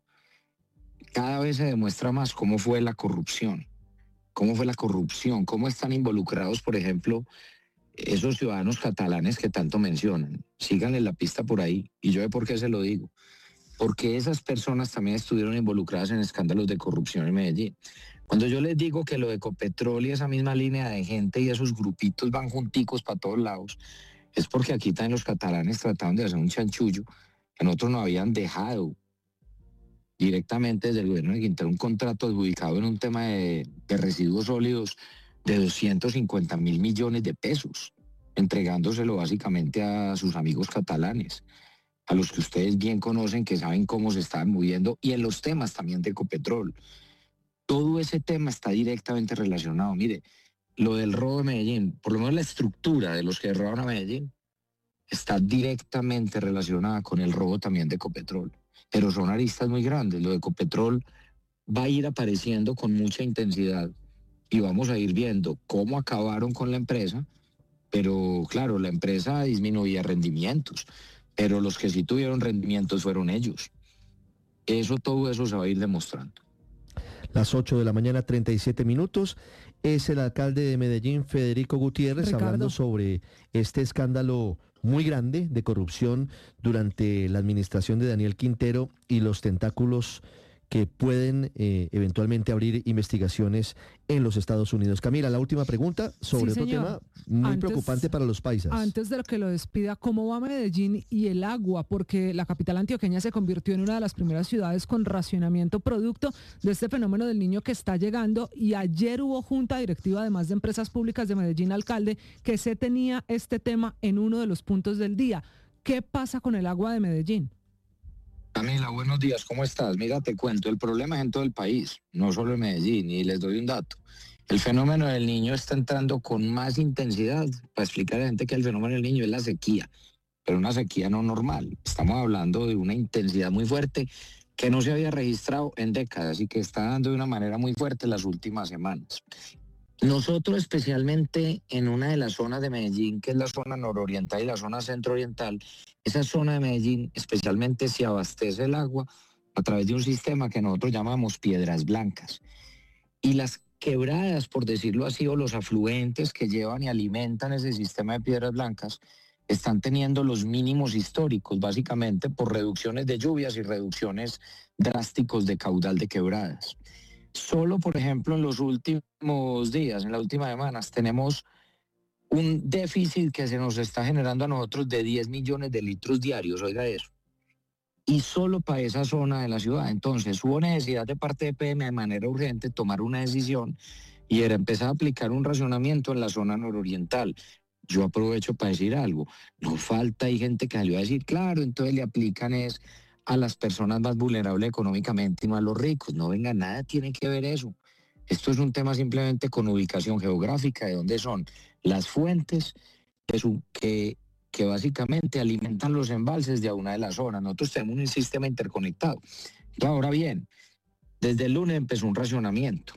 Cada vez se demuestra más cómo fue la corrupción, cómo fue la corrupción, cómo están involucrados, por ejemplo, esos ciudadanos catalanes que tanto mencionan. Síganle la pista por ahí. Y yo sé por qué se lo digo. Porque esas personas también estuvieron involucradas en escándalos de corrupción en Medellín. Cuando yo les digo que lo de Ecopetrol y esa misma línea de gente y esos grupitos van junticos para todos lados, es porque aquí también los catalanes trataron de hacer un chanchullo que nosotros nos habían dejado directamente desde el gobierno de Quintero un contrato adjudicado en un tema de, de residuos sólidos de doscientos cincuenta mil millones de pesos, entregándoselo básicamente a sus amigos catalanes, a los que ustedes bien conocen, que saben cómo se estaban moviendo, y en los temas también de Ecopetrol. Todo ese tema está directamente relacionado. Mire, lo del robo de Medellín, por lo menos la estructura de los que robaron a Medellín, está directamente relacionada con el robo también de Ecopetrol. Pero son aristas muy grandes. Lo de Ecopetrol va a ir apareciendo con mucha intensidad y vamos a ir viendo cómo acabaron con la empresa, pero claro, la empresa disminuía rendimientos, pero los que sí tuvieron rendimientos fueron ellos. Eso, todo eso se va a ir demostrando. Las ocho de la mañana, treinta y siete minutos. Es el alcalde de Medellín, Federico Gutiérrez, Ricardo. hablando sobre este escándalo muy grande de corrupción durante la administración de Daniel Quintero y los tentáculos que pueden eh, eventualmente abrir investigaciones en los Estados Unidos. Camila, la última pregunta sobre Sí, otro señor. tema muy Antes- preocupante para los paisas. Antes de que lo despida, ¿cómo va Medellín y el agua? Porque la capital antioqueña se convirtió en una de las primeras ciudades con racionamiento producto de este fenómeno del niño que está llegando, y ayer hubo junta directiva, además de empresas públicas de Medellín, alcalde, que se tenía este tema en uno de los puntos del día. ¿Qué pasa con el agua de Medellín? Camila, buenos días, ¿cómo estás? Mira, te cuento, el problema es en todo el país, no solo en Medellín, y les doy un dato. El fenómeno del niño está entrando con más intensidad. Para explicar a la gente que el fenómeno del niño es la sequía. pero una sequía no normal. Estamos hablando de una intensidad muy fuerte que no se había registrado en décadas y que está dando de una manera muy fuerte las últimas semanas. Nosotros, especialmente en una de las zonas de Medellín, que es la zona nororiental y la zona centrooriental, esa zona de Medellín especialmente se abastece el agua a través de un sistema que nosotros llamamos piedras blancas. Y las quebradas, por decirlo así, o los afluentes que llevan y alimentan ese sistema de piedras blancas, están teniendo los mínimos históricos, básicamente por reducciones de lluvias y reducciones drásticos de caudal de quebradas. Solo, por ejemplo, en los últimos días, en las últimas semanas, tenemos un déficit que se nos está generando a nosotros de diez millones de litros diarios, oiga eso. Y solo para esa zona de la ciudad. Entonces, hubo necesidad de parte de P M de manera urgente tomar una decisión y era empezar a aplicar un racionamiento en la zona nororiental. Yo aprovecho para decir algo. No falta, hay gente que salió a decir, claro, entonces le aplican es a las personas más vulnerables económicamente y no a los ricos. No, venga, nada tiene que ver eso. Esto es un tema simplemente con ubicación geográfica, de dónde son las fuentes que, su, que, que básicamente alimentan los embalses de una de las zonas. Nosotros tenemos un sistema interconectado. Entonces, ahora bien, desde el lunes empezó un racionamiento.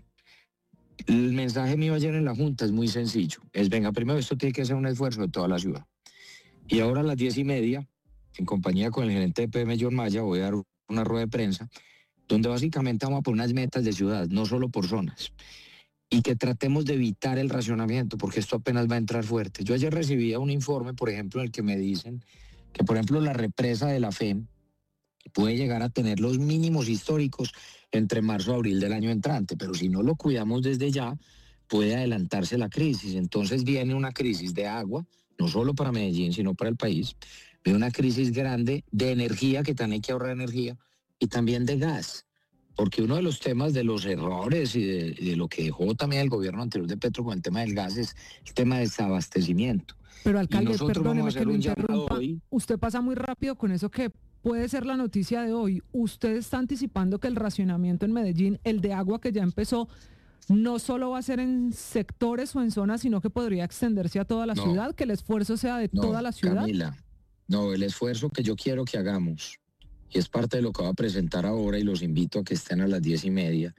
El mensaje mío ayer en la Junta es muy sencillo. Es, venga, primero esto tiene que ser un esfuerzo de toda la ciudad. Y ahora a las diez y media, en compañía con el gerente de P M, John Maya, voy a dar una rueda de prensa, donde básicamente vamos a poner unas metas de ciudad, no solo por zonas. Y que tratemos de evitar el racionamiento, porque esto apenas va a entrar fuerte. Yo ayer recibía un informe, por ejemplo, en el que me dicen que, por ejemplo, la represa de la F E M puede llegar a tener los mínimos históricos entre marzo y abril del año entrante, pero si no lo cuidamos desde ya, puede adelantarse la crisis. Entonces viene una crisis de agua, no solo para Medellín, sino para el país, viene una crisis grande de energía, que también hay que ahorrar energía, y también de gas, porque uno de los temas de los errores y de, de lo que dejó también el gobierno anterior de Petro con el tema del gas es el tema de desabastecimiento. Pero alcalde, perdóneme que lo un llamado interrumpa, hoy. usted pasa muy rápido con eso que puede ser la noticia de hoy. Usted está anticipando que el racionamiento en Medellín, el de agua que ya empezó, no solo va a ser en sectores o en zonas, sino que podría extenderse a toda la No. ciudad, que el esfuerzo sea de No, toda la ciudad. Camila, no, el esfuerzo que yo quiero que hagamos, y es parte de lo que voy a presentar ahora y los invito a que estén a las diez y media,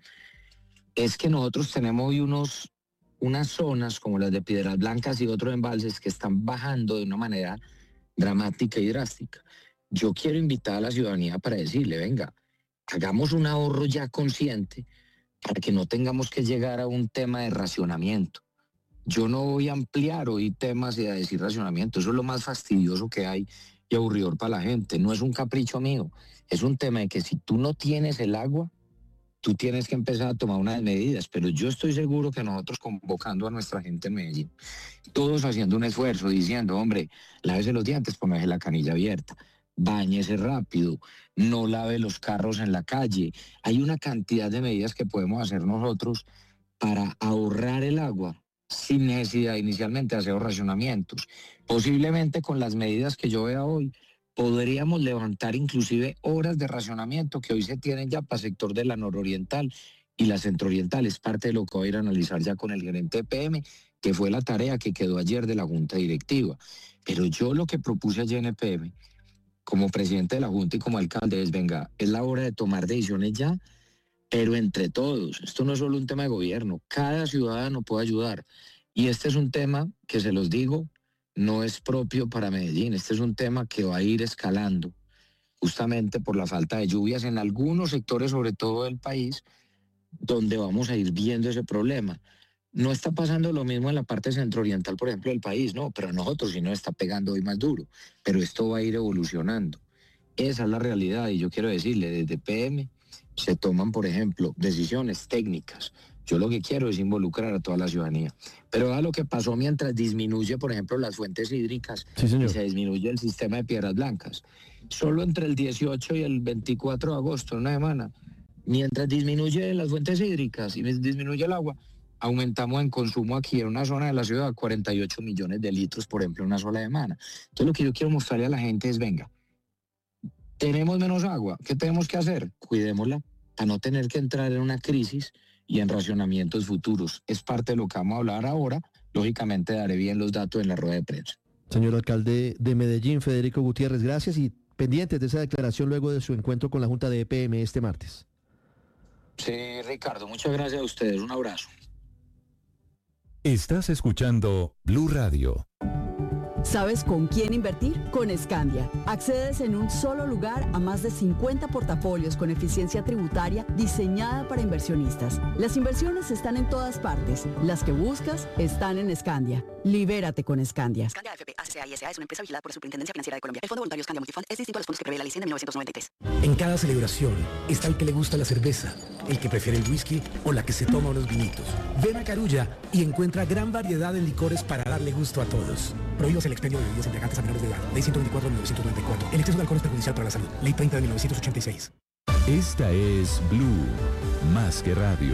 es que nosotros tenemos hoy unos, unas zonas como las de Piedras Blancas y otros embalses que están bajando de una manera dramática y drástica. Yo quiero invitar a la ciudadanía para decirle, venga, hagamos un ahorro ya consciente para que no tengamos que llegar a un tema de racionamiento. Yo no voy a ampliar hoy temas y a decir racionamiento, eso es lo más fastidioso que hay y aburridor para la gente. No es un capricho mío, es un tema de que si tú no tienes el agua, tú tienes que empezar a tomar unas medidas, pero yo estoy seguro que nosotros convocando a nuestra gente en Medellín, todos haciendo un esfuerzo, diciendo, hombre, lávese los dientes, póngase la canilla abierta, báñese rápido, no lave los carros en la calle. Hay una cantidad de medidas que podemos hacer nosotros para ahorrar el agua sin necesidad inicialmente de hacer racionamientos. Posiblemente con las medidas que yo vea hoy, podríamos levantar inclusive horas de racionamiento que hoy se tienen ya para el sector de la nororiental y la centrooriental. Es parte de lo que voy a ir a analizar ya con el gerente de P M, que fue la tarea que quedó ayer de la Junta Directiva. Pero yo lo que propuse ayer en el P M, como presidente de la Junta y como alcalde, es, venga, es la hora de tomar decisiones ya, pero entre todos. Esto no es solo un tema de gobierno, cada ciudadano puede ayudar. Y este es un tema que, se los digo, no es propio para Medellín. Este es un tema que va a ir escalando, justamente por la falta de lluvias en algunos sectores, sobre todo del país, donde vamos a ir viendo ese problema. No está pasando lo mismo en la parte centrooriental, por ejemplo, del país, no, pero a nosotros sí nos está pegando hoy más duro, pero esto va a ir evolucionando. Esa es la realidad y yo quiero decirle, desde P M se toman, por ejemplo, decisiones técnicas. Yo lo que quiero es involucrar a toda la ciudadanía. Pero a lo que pasó mientras disminuye, por ejemplo, las fuentes hídricas, Sí, señor. y se disminuye el sistema de Piedras Blancas. Solo entre el dieciocho y el veinticuatro de agosto, una semana, mientras disminuye las fuentes hídricas y disminuye el agua, aumentamos en consumo aquí en una zona de la ciudad cuarenta y ocho millones de litros, por ejemplo, en una sola semana. Entonces lo que yo quiero mostrarle a la gente es, venga, tenemos menos agua, ¿qué tenemos que hacer? Cuidémosla para no tener que entrar en una crisis y en racionamientos futuros. Es parte de lo que vamos a hablar ahora. Lógicamente daré bien los datos en la rueda de prensa. Señor alcalde de Medellín, Federico Gutiérrez, gracias y pendientes de esa declaración luego de su encuentro con la Junta de E P M este martes. Sí, Ricardo, muchas gracias a ustedes. Un abrazo. Estás escuchando Blue Radio. ¿Sabes con quién invertir? Con Scandia. Accedes en un solo lugar a más de cincuenta portafolios con eficiencia tributaria diseñada para inversionistas. Las inversiones están en todas partes. Las que buscas están en Scandia. Libérate con Scandia. Scandia F P A C C A y S A es una empresa vigilada por la Superintendencia Financiera de Colombia. El Fondo Voluntario Scandia Multifund es distinto a los fondos que prevé la ley cien de mil novecientos noventa y tres. En cada celebración está el que le gusta la cerveza, el que prefiere el whisky o la que se toma unos vinitos. Ven a Carulla y encuentra gran variedad de licores para darle gusto a todos. Prohíbos el expendio de bebidas embriagantes a menores de edad. Ley ciento veinticuatro de mil novecientos noventa y cuatro. El exceso de alcohol es perjudicial para la salud. Ley treinta de mil novecientos ochenta y seis. Esta es Blue, más que radio.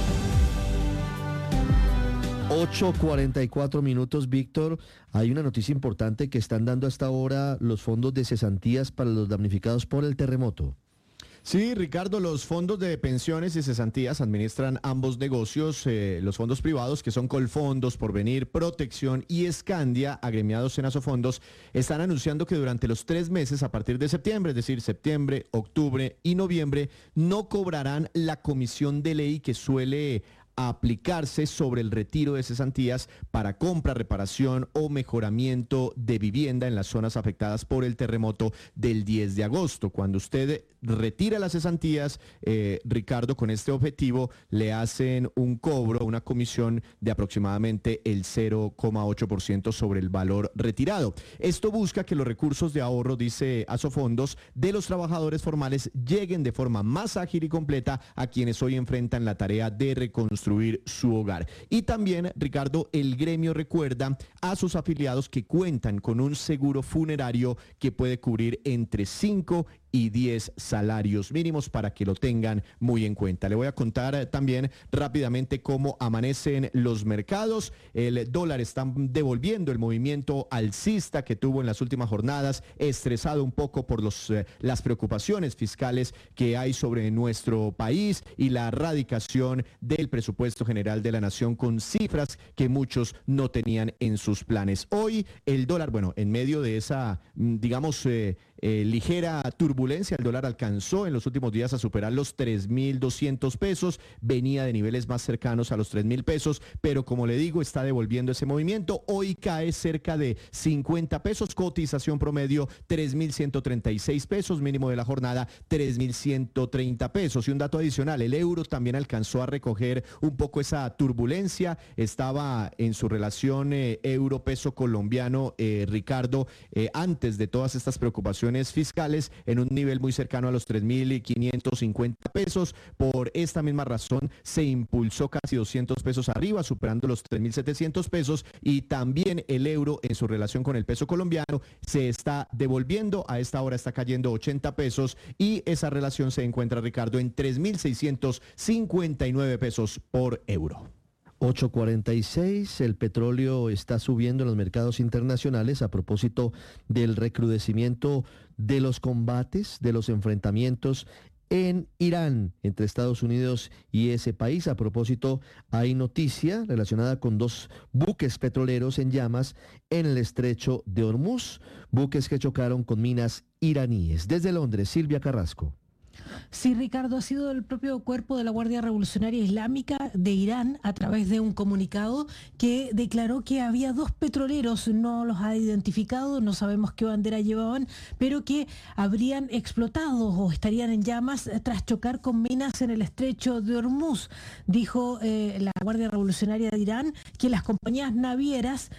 ocho cuarenta y cuatro minutos, Víctor. Hay una noticia importante que están dando hasta ahora los fondos de cesantías para los damnificados por el terremoto. Sí, Ricardo, los fondos de pensiones y cesantías administran ambos negocios, eh, los fondos privados que son Colfondos, Porvenir, Protección y Scandia, agremiados en Asofondos, están anunciando que durante los tres meses a partir de septiembre, es decir, septiembre, octubre y noviembre, no cobrarán la comisión de ley que suele aplicarse sobre el retiro de cesantías para compra, reparación o mejoramiento de vivienda en las zonas afectadas por el terremoto del diez de agosto. Cuando usted retira las cesantías, eh, Ricardo, con este objetivo le hacen un cobro, una comisión de aproximadamente el cero coma ocho por ciento sobre el valor retirado. Esto busca que los recursos de ahorro, dice Asofondos, de los trabajadores formales lleguen de forma más ágil y completa a quienes hoy enfrentan la tarea de reconstruir su hogar. Y también, Ricardo, el gremio recuerda a sus afiliados que cuentan con un seguro funerario que puede cubrir entre cinco y diez salarios mínimos para que lo tengan muy en cuenta. Le voy a contar también rápidamente cómo amanecen los mercados. El dólar está devolviendo el movimiento alcista que tuvo en las últimas jornadas, estresado un poco por los, eh, las preocupaciones fiscales que hay sobre nuestro país y la radicación del presupuesto general de la nación con cifras que muchos no tenían en sus planes. Hoy el dólar, bueno, en medio de esa, digamos, eh, eh, ligera turbulencia, el dólar alcanzó en los últimos días a superar los tres mil doscientos pesos, venía de niveles más cercanos a los tres mil pesos, pero como le digo, está devolviendo ese movimiento. Hoy cae cerca de cincuenta pesos, cotización promedio tres mil ciento treinta y seis pesos, mínimo de la jornada tres mil ciento treinta pesos. Y un dato adicional, el euro también alcanzó a recoger un poco esa turbulencia, estaba en su relación eh, euro-peso colombiano, eh, Ricardo, eh, antes de todas estas preocupaciones fiscales, en un nivel muy cercano a los tres mil quinientos cincuenta pesos. Por esta misma razón se impulsó casi doscientos pesos arriba, superando los tres mil setecientos pesos, y también el euro en su relación con el peso colombiano se está devolviendo, a esta hora está cayendo ochenta pesos y esa relación se encuentra, Ricardo, en tres mil seiscientos cincuenta y nueve pesos por euro. ocho cuarenta y seis, el petróleo está subiendo en los mercados internacionales a propósito del recrudecimiento de los combates, de los enfrentamientos en Irán, entre Estados Unidos y ese país. A propósito, hay noticia relacionada con dos buques petroleros en llamas en el estrecho de Hormuz, buques que chocaron con minas iraníes. Desde Londres, Silvia Carrasco. Sí, Ricardo, ha sido el propio cuerpo de la Guardia Revolucionaria Islámica de Irán, a través de un comunicado, que declaró que había dos petroleros, no los ha identificado, no sabemos qué bandera llevaban, pero que habrían explotado o estarían en llamas tras chocar con minas en el estrecho de Hormuz. Dijo eh, la Guardia Revolucionaria de Irán que las compañías navieras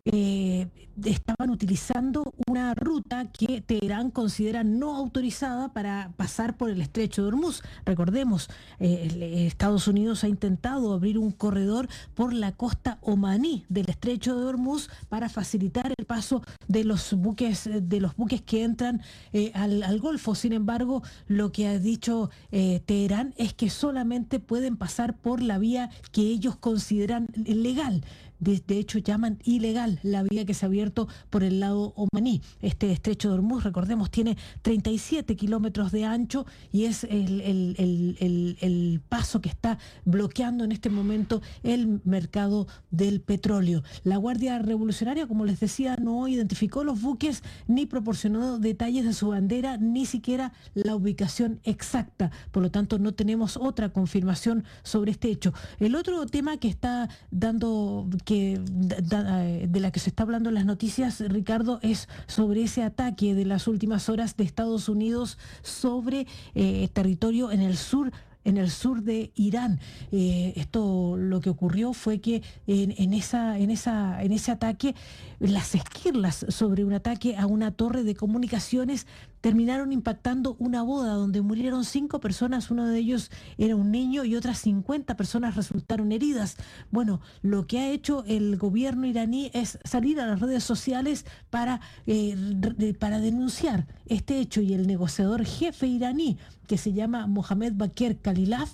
Eh, estaban utilizando una ruta que Teherán considera no autorizada para pasar por el estrecho de Hormuz. Recordemos, eh, Estados Unidos ha intentado abrir un corredor por la costa omaní del estrecho de Hormuz para facilitar el paso de los buques, de los buques que entran eh, al, al Golfo. Sin embargo, lo que ha dicho eh, Teherán es que solamente pueden pasar por la vía que ellos consideran legal. de, de hecho llaman ilegal la vía que se ha abierto por el lado omaní. Este estrecho de Hormuz, recordemos, tiene treinta y siete kilómetros de ancho y es el, el, el, el, el paso que está bloqueando en este momento el mercado del petróleo. La Guardia Revolucionaria, como les decía, no identificó los buques ni proporcionó detalles de su bandera, ni siquiera la ubicación exacta. Por lo tanto, no tenemos otra confirmación sobre este hecho. El otro tema que está dando, que da, de la que se está hablando en las noticias, Ricardo, es sobre ese ataque de las últimas horas de Estados Unidos sobre eh, territorio en el sur en el sur de Irán. Eh, esto lo que ocurrió fue que en, en, esa, en, esa, en ese ataque, las esquirlas sobre un ataque a una torre de comunicaciones terminaron impactando una boda donde murieron cinco personas, uno de ellos era un niño y otras cincuenta personas resultaron heridas. Bueno, lo que ha hecho el gobierno iraní es salir a las redes sociales para, eh, para denunciar este hecho, y el negociador jefe iraní, que se llama Mohamed Bakr Kalilaf,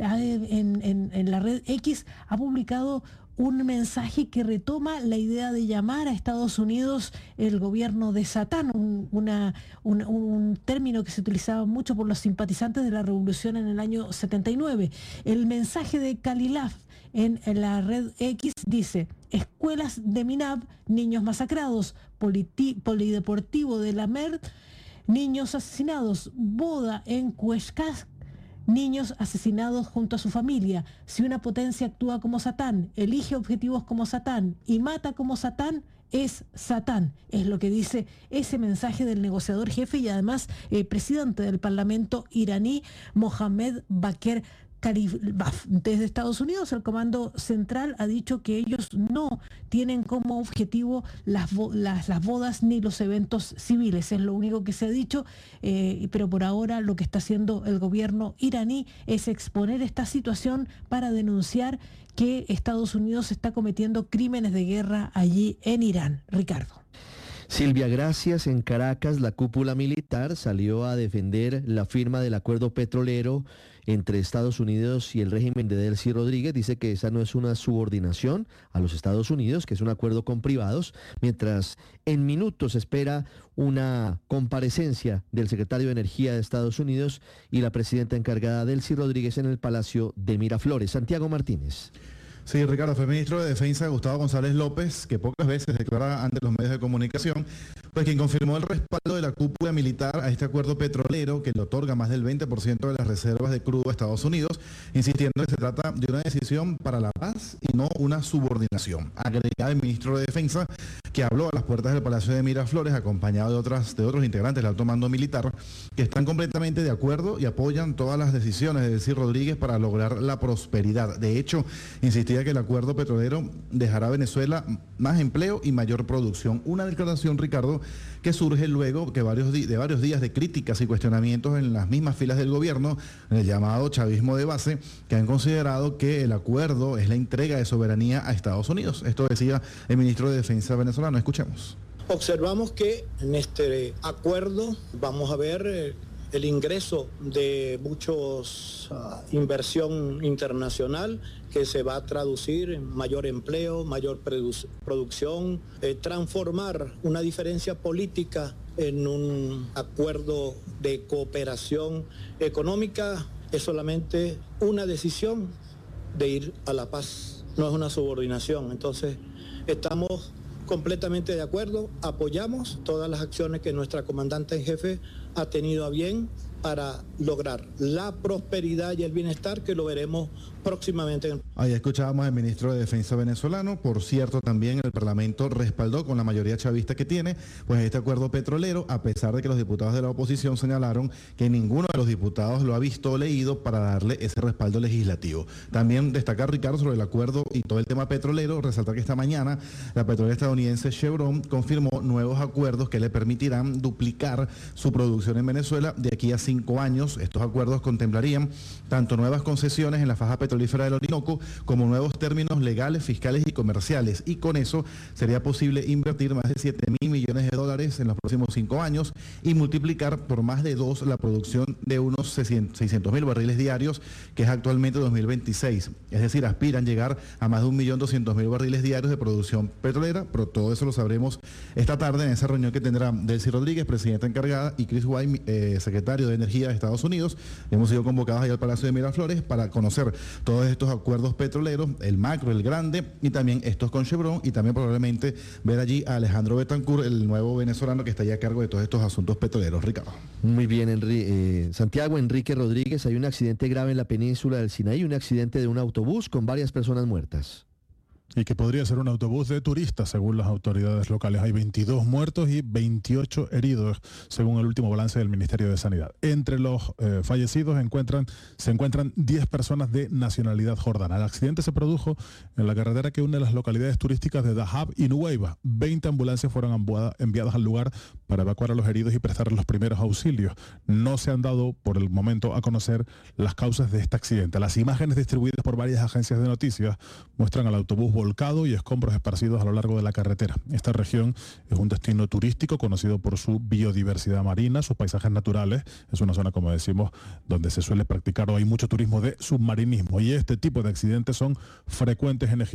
en, en, en la red X ha publicado un mensaje que retoma la idea de llamar a Estados Unidos el gobierno de Satán, un, una, un, un término que se utilizaba mucho por los simpatizantes de la revolución en el año setenta y nueve. El mensaje de Kalilaf en, en la red X dice: escuelas de Minab, niños masacrados; politi, polideportivo de la Mer, niños asesinados; boda en Cuescas, niños asesinados junto a su familia. Si una potencia actúa como Satán, elige objetivos como Satán y mata como Satán, es Satán. Es lo que dice ese mensaje del negociador jefe y además eh, presidente del Parlamento iraní, Mohamed Bakr Kalibaf. Desde Estados Unidos, el Comando Central ha dicho que ellos no tienen como objetivo las, las, las bodas ni los eventos civiles. Es lo único que se ha dicho, eh, pero por ahora lo que está haciendo el gobierno iraní es exponer esta situación para denunciar que Estados Unidos está cometiendo crímenes de guerra allí en Irán. Ricardo. Silvia, gracias. En Caracas, la cúpula militar salió a defender la firma del acuerdo petrolero entre Estados Unidos y el régimen de Delcy Rodríguez. Dice que esa no es una subordinación a los Estados Unidos, que es un acuerdo con privados, mientras en minutos espera una comparecencia del secretario de Energía de Estados Unidos y la presidenta encargada Delcy Rodríguez en el Palacio de Miraflores. Santiago Martínez. Sí, Ricardo, fue el ministro de Defensa Gustavo González López, que pocas veces declara ante los medios de comunicación, pues quien confirmó el respaldo de la cúpula militar a este acuerdo petrolero que le otorga más del veinte por ciento de las reservas de crudo a Estados Unidos, insistiendo que se trata de una decisión para la paz y no una subordinación. Agregaba el ministro de Defensa, que habló a las puertas del Palacio de Miraflores, acompañado de, otras, de otros integrantes del alto mando militar, que están completamente de acuerdo y apoyan todas las decisiones de Delcy Rodríguez para lograr la prosperidad. De hecho, insistía que el acuerdo petrolero dejará a Venezuela más empleo y mayor producción. Una declaración, Ricardo, que surge luego que varios de varios días de críticas y cuestionamientos en las mismas filas del gobierno, en el llamado chavismo de base, que han considerado que el acuerdo es la entrega de soberanía a Estados Unidos. Esto decía el ministro de Defensa venezolano. Escuchemos. Observamos que en este acuerdo vamos a ver eh, el ingreso de muchos uh, inversión internacional que se va a traducir en mayor empleo, mayor produ- producción, eh, transformar una diferencia política en un acuerdo de cooperación económica. Es solamente una decisión de ir a la paz, no es una subordinación. Entonces, estamos completamente de acuerdo, apoyamos todas las acciones que nuestra comandante en jefe ha tenido a bien para lograr la prosperidad y el bienestar, que lo veremos próximamente. Ahí escuchábamos al ministro de Defensa venezolano. Por cierto, también el Parlamento respaldó con la mayoría chavista que tiene, pues este acuerdo petrolero, a pesar de que los diputados de la oposición señalaron que ninguno de los diputados lo ha visto o leído para darle ese respaldo legislativo. También destacar, Ricardo, sobre el acuerdo y todo el tema petrolero, resaltar que esta mañana la petrolera estadounidense Chevron confirmó nuevos acuerdos que le permitirán duplicar su producción en Venezuela de aquí a cinco años. Estos acuerdos contemplarían tanto nuevas concesiones en la faja petrolífera del Orinoco como nuevos términos legales, fiscales y comerciales, y con eso sería posible invertir más de siete mil millones de dólares dólares en los próximos cinco años y multiplicar por más de dos la producción de unos seiscientos mil barriles diarios, que es actualmente dos mil veintiséis. Es decir, aspiran llegar a más de un millón doscientos mil barriles diarios de producción petrolera, pero todo eso lo sabremos esta tarde en esa reunión que tendrá Delcy Rodríguez, presidenta encargada, y Chris White, eh, secretario de Energía de Estados Unidos. Hemos sido convocados ahí al Palacio de Miraflores para conocer todos estos acuerdos petroleros, el macro, el grande, y también estos con Chevron, y también probablemente ver allí a Alejandro Betancourt, el nuevo venezolano que está ya a cargo de todos estos asuntos petroleros. Ricardo. Muy bien, Enri eh, Santiago, Enrique Rodríguez, hay un accidente grave en la península del Sinaí, un accidente de un autobús con varias personas muertas. Y que podría ser un autobús de turistas, según las autoridades locales. Hay veintidós muertos y veintiocho heridos, según el último balance del Ministerio de Sanidad. Entre los eh, fallecidos encuentran, se encuentran diez personas de nacionalidad jordana. El accidente se produjo en la carretera que une las localidades turísticas de Dahab y Nuweiba. veinte ambulancias fueron enviadas al lugar para evacuar a los heridos y prestar los primeros auxilios. No se han dado, por el momento, a conocer las causas de este accidente. Las imágenes distribuidas por varias agencias de noticias muestran al autobús volcado y escombros esparcidos a lo largo de la carretera. Esta región es un destino turístico conocido por su biodiversidad marina, sus paisajes naturales. Es una zona, como decimos, donde se suele practicar o hay mucho turismo de submarinismo, y este tipo de accidentes son frecuentes en Egipto.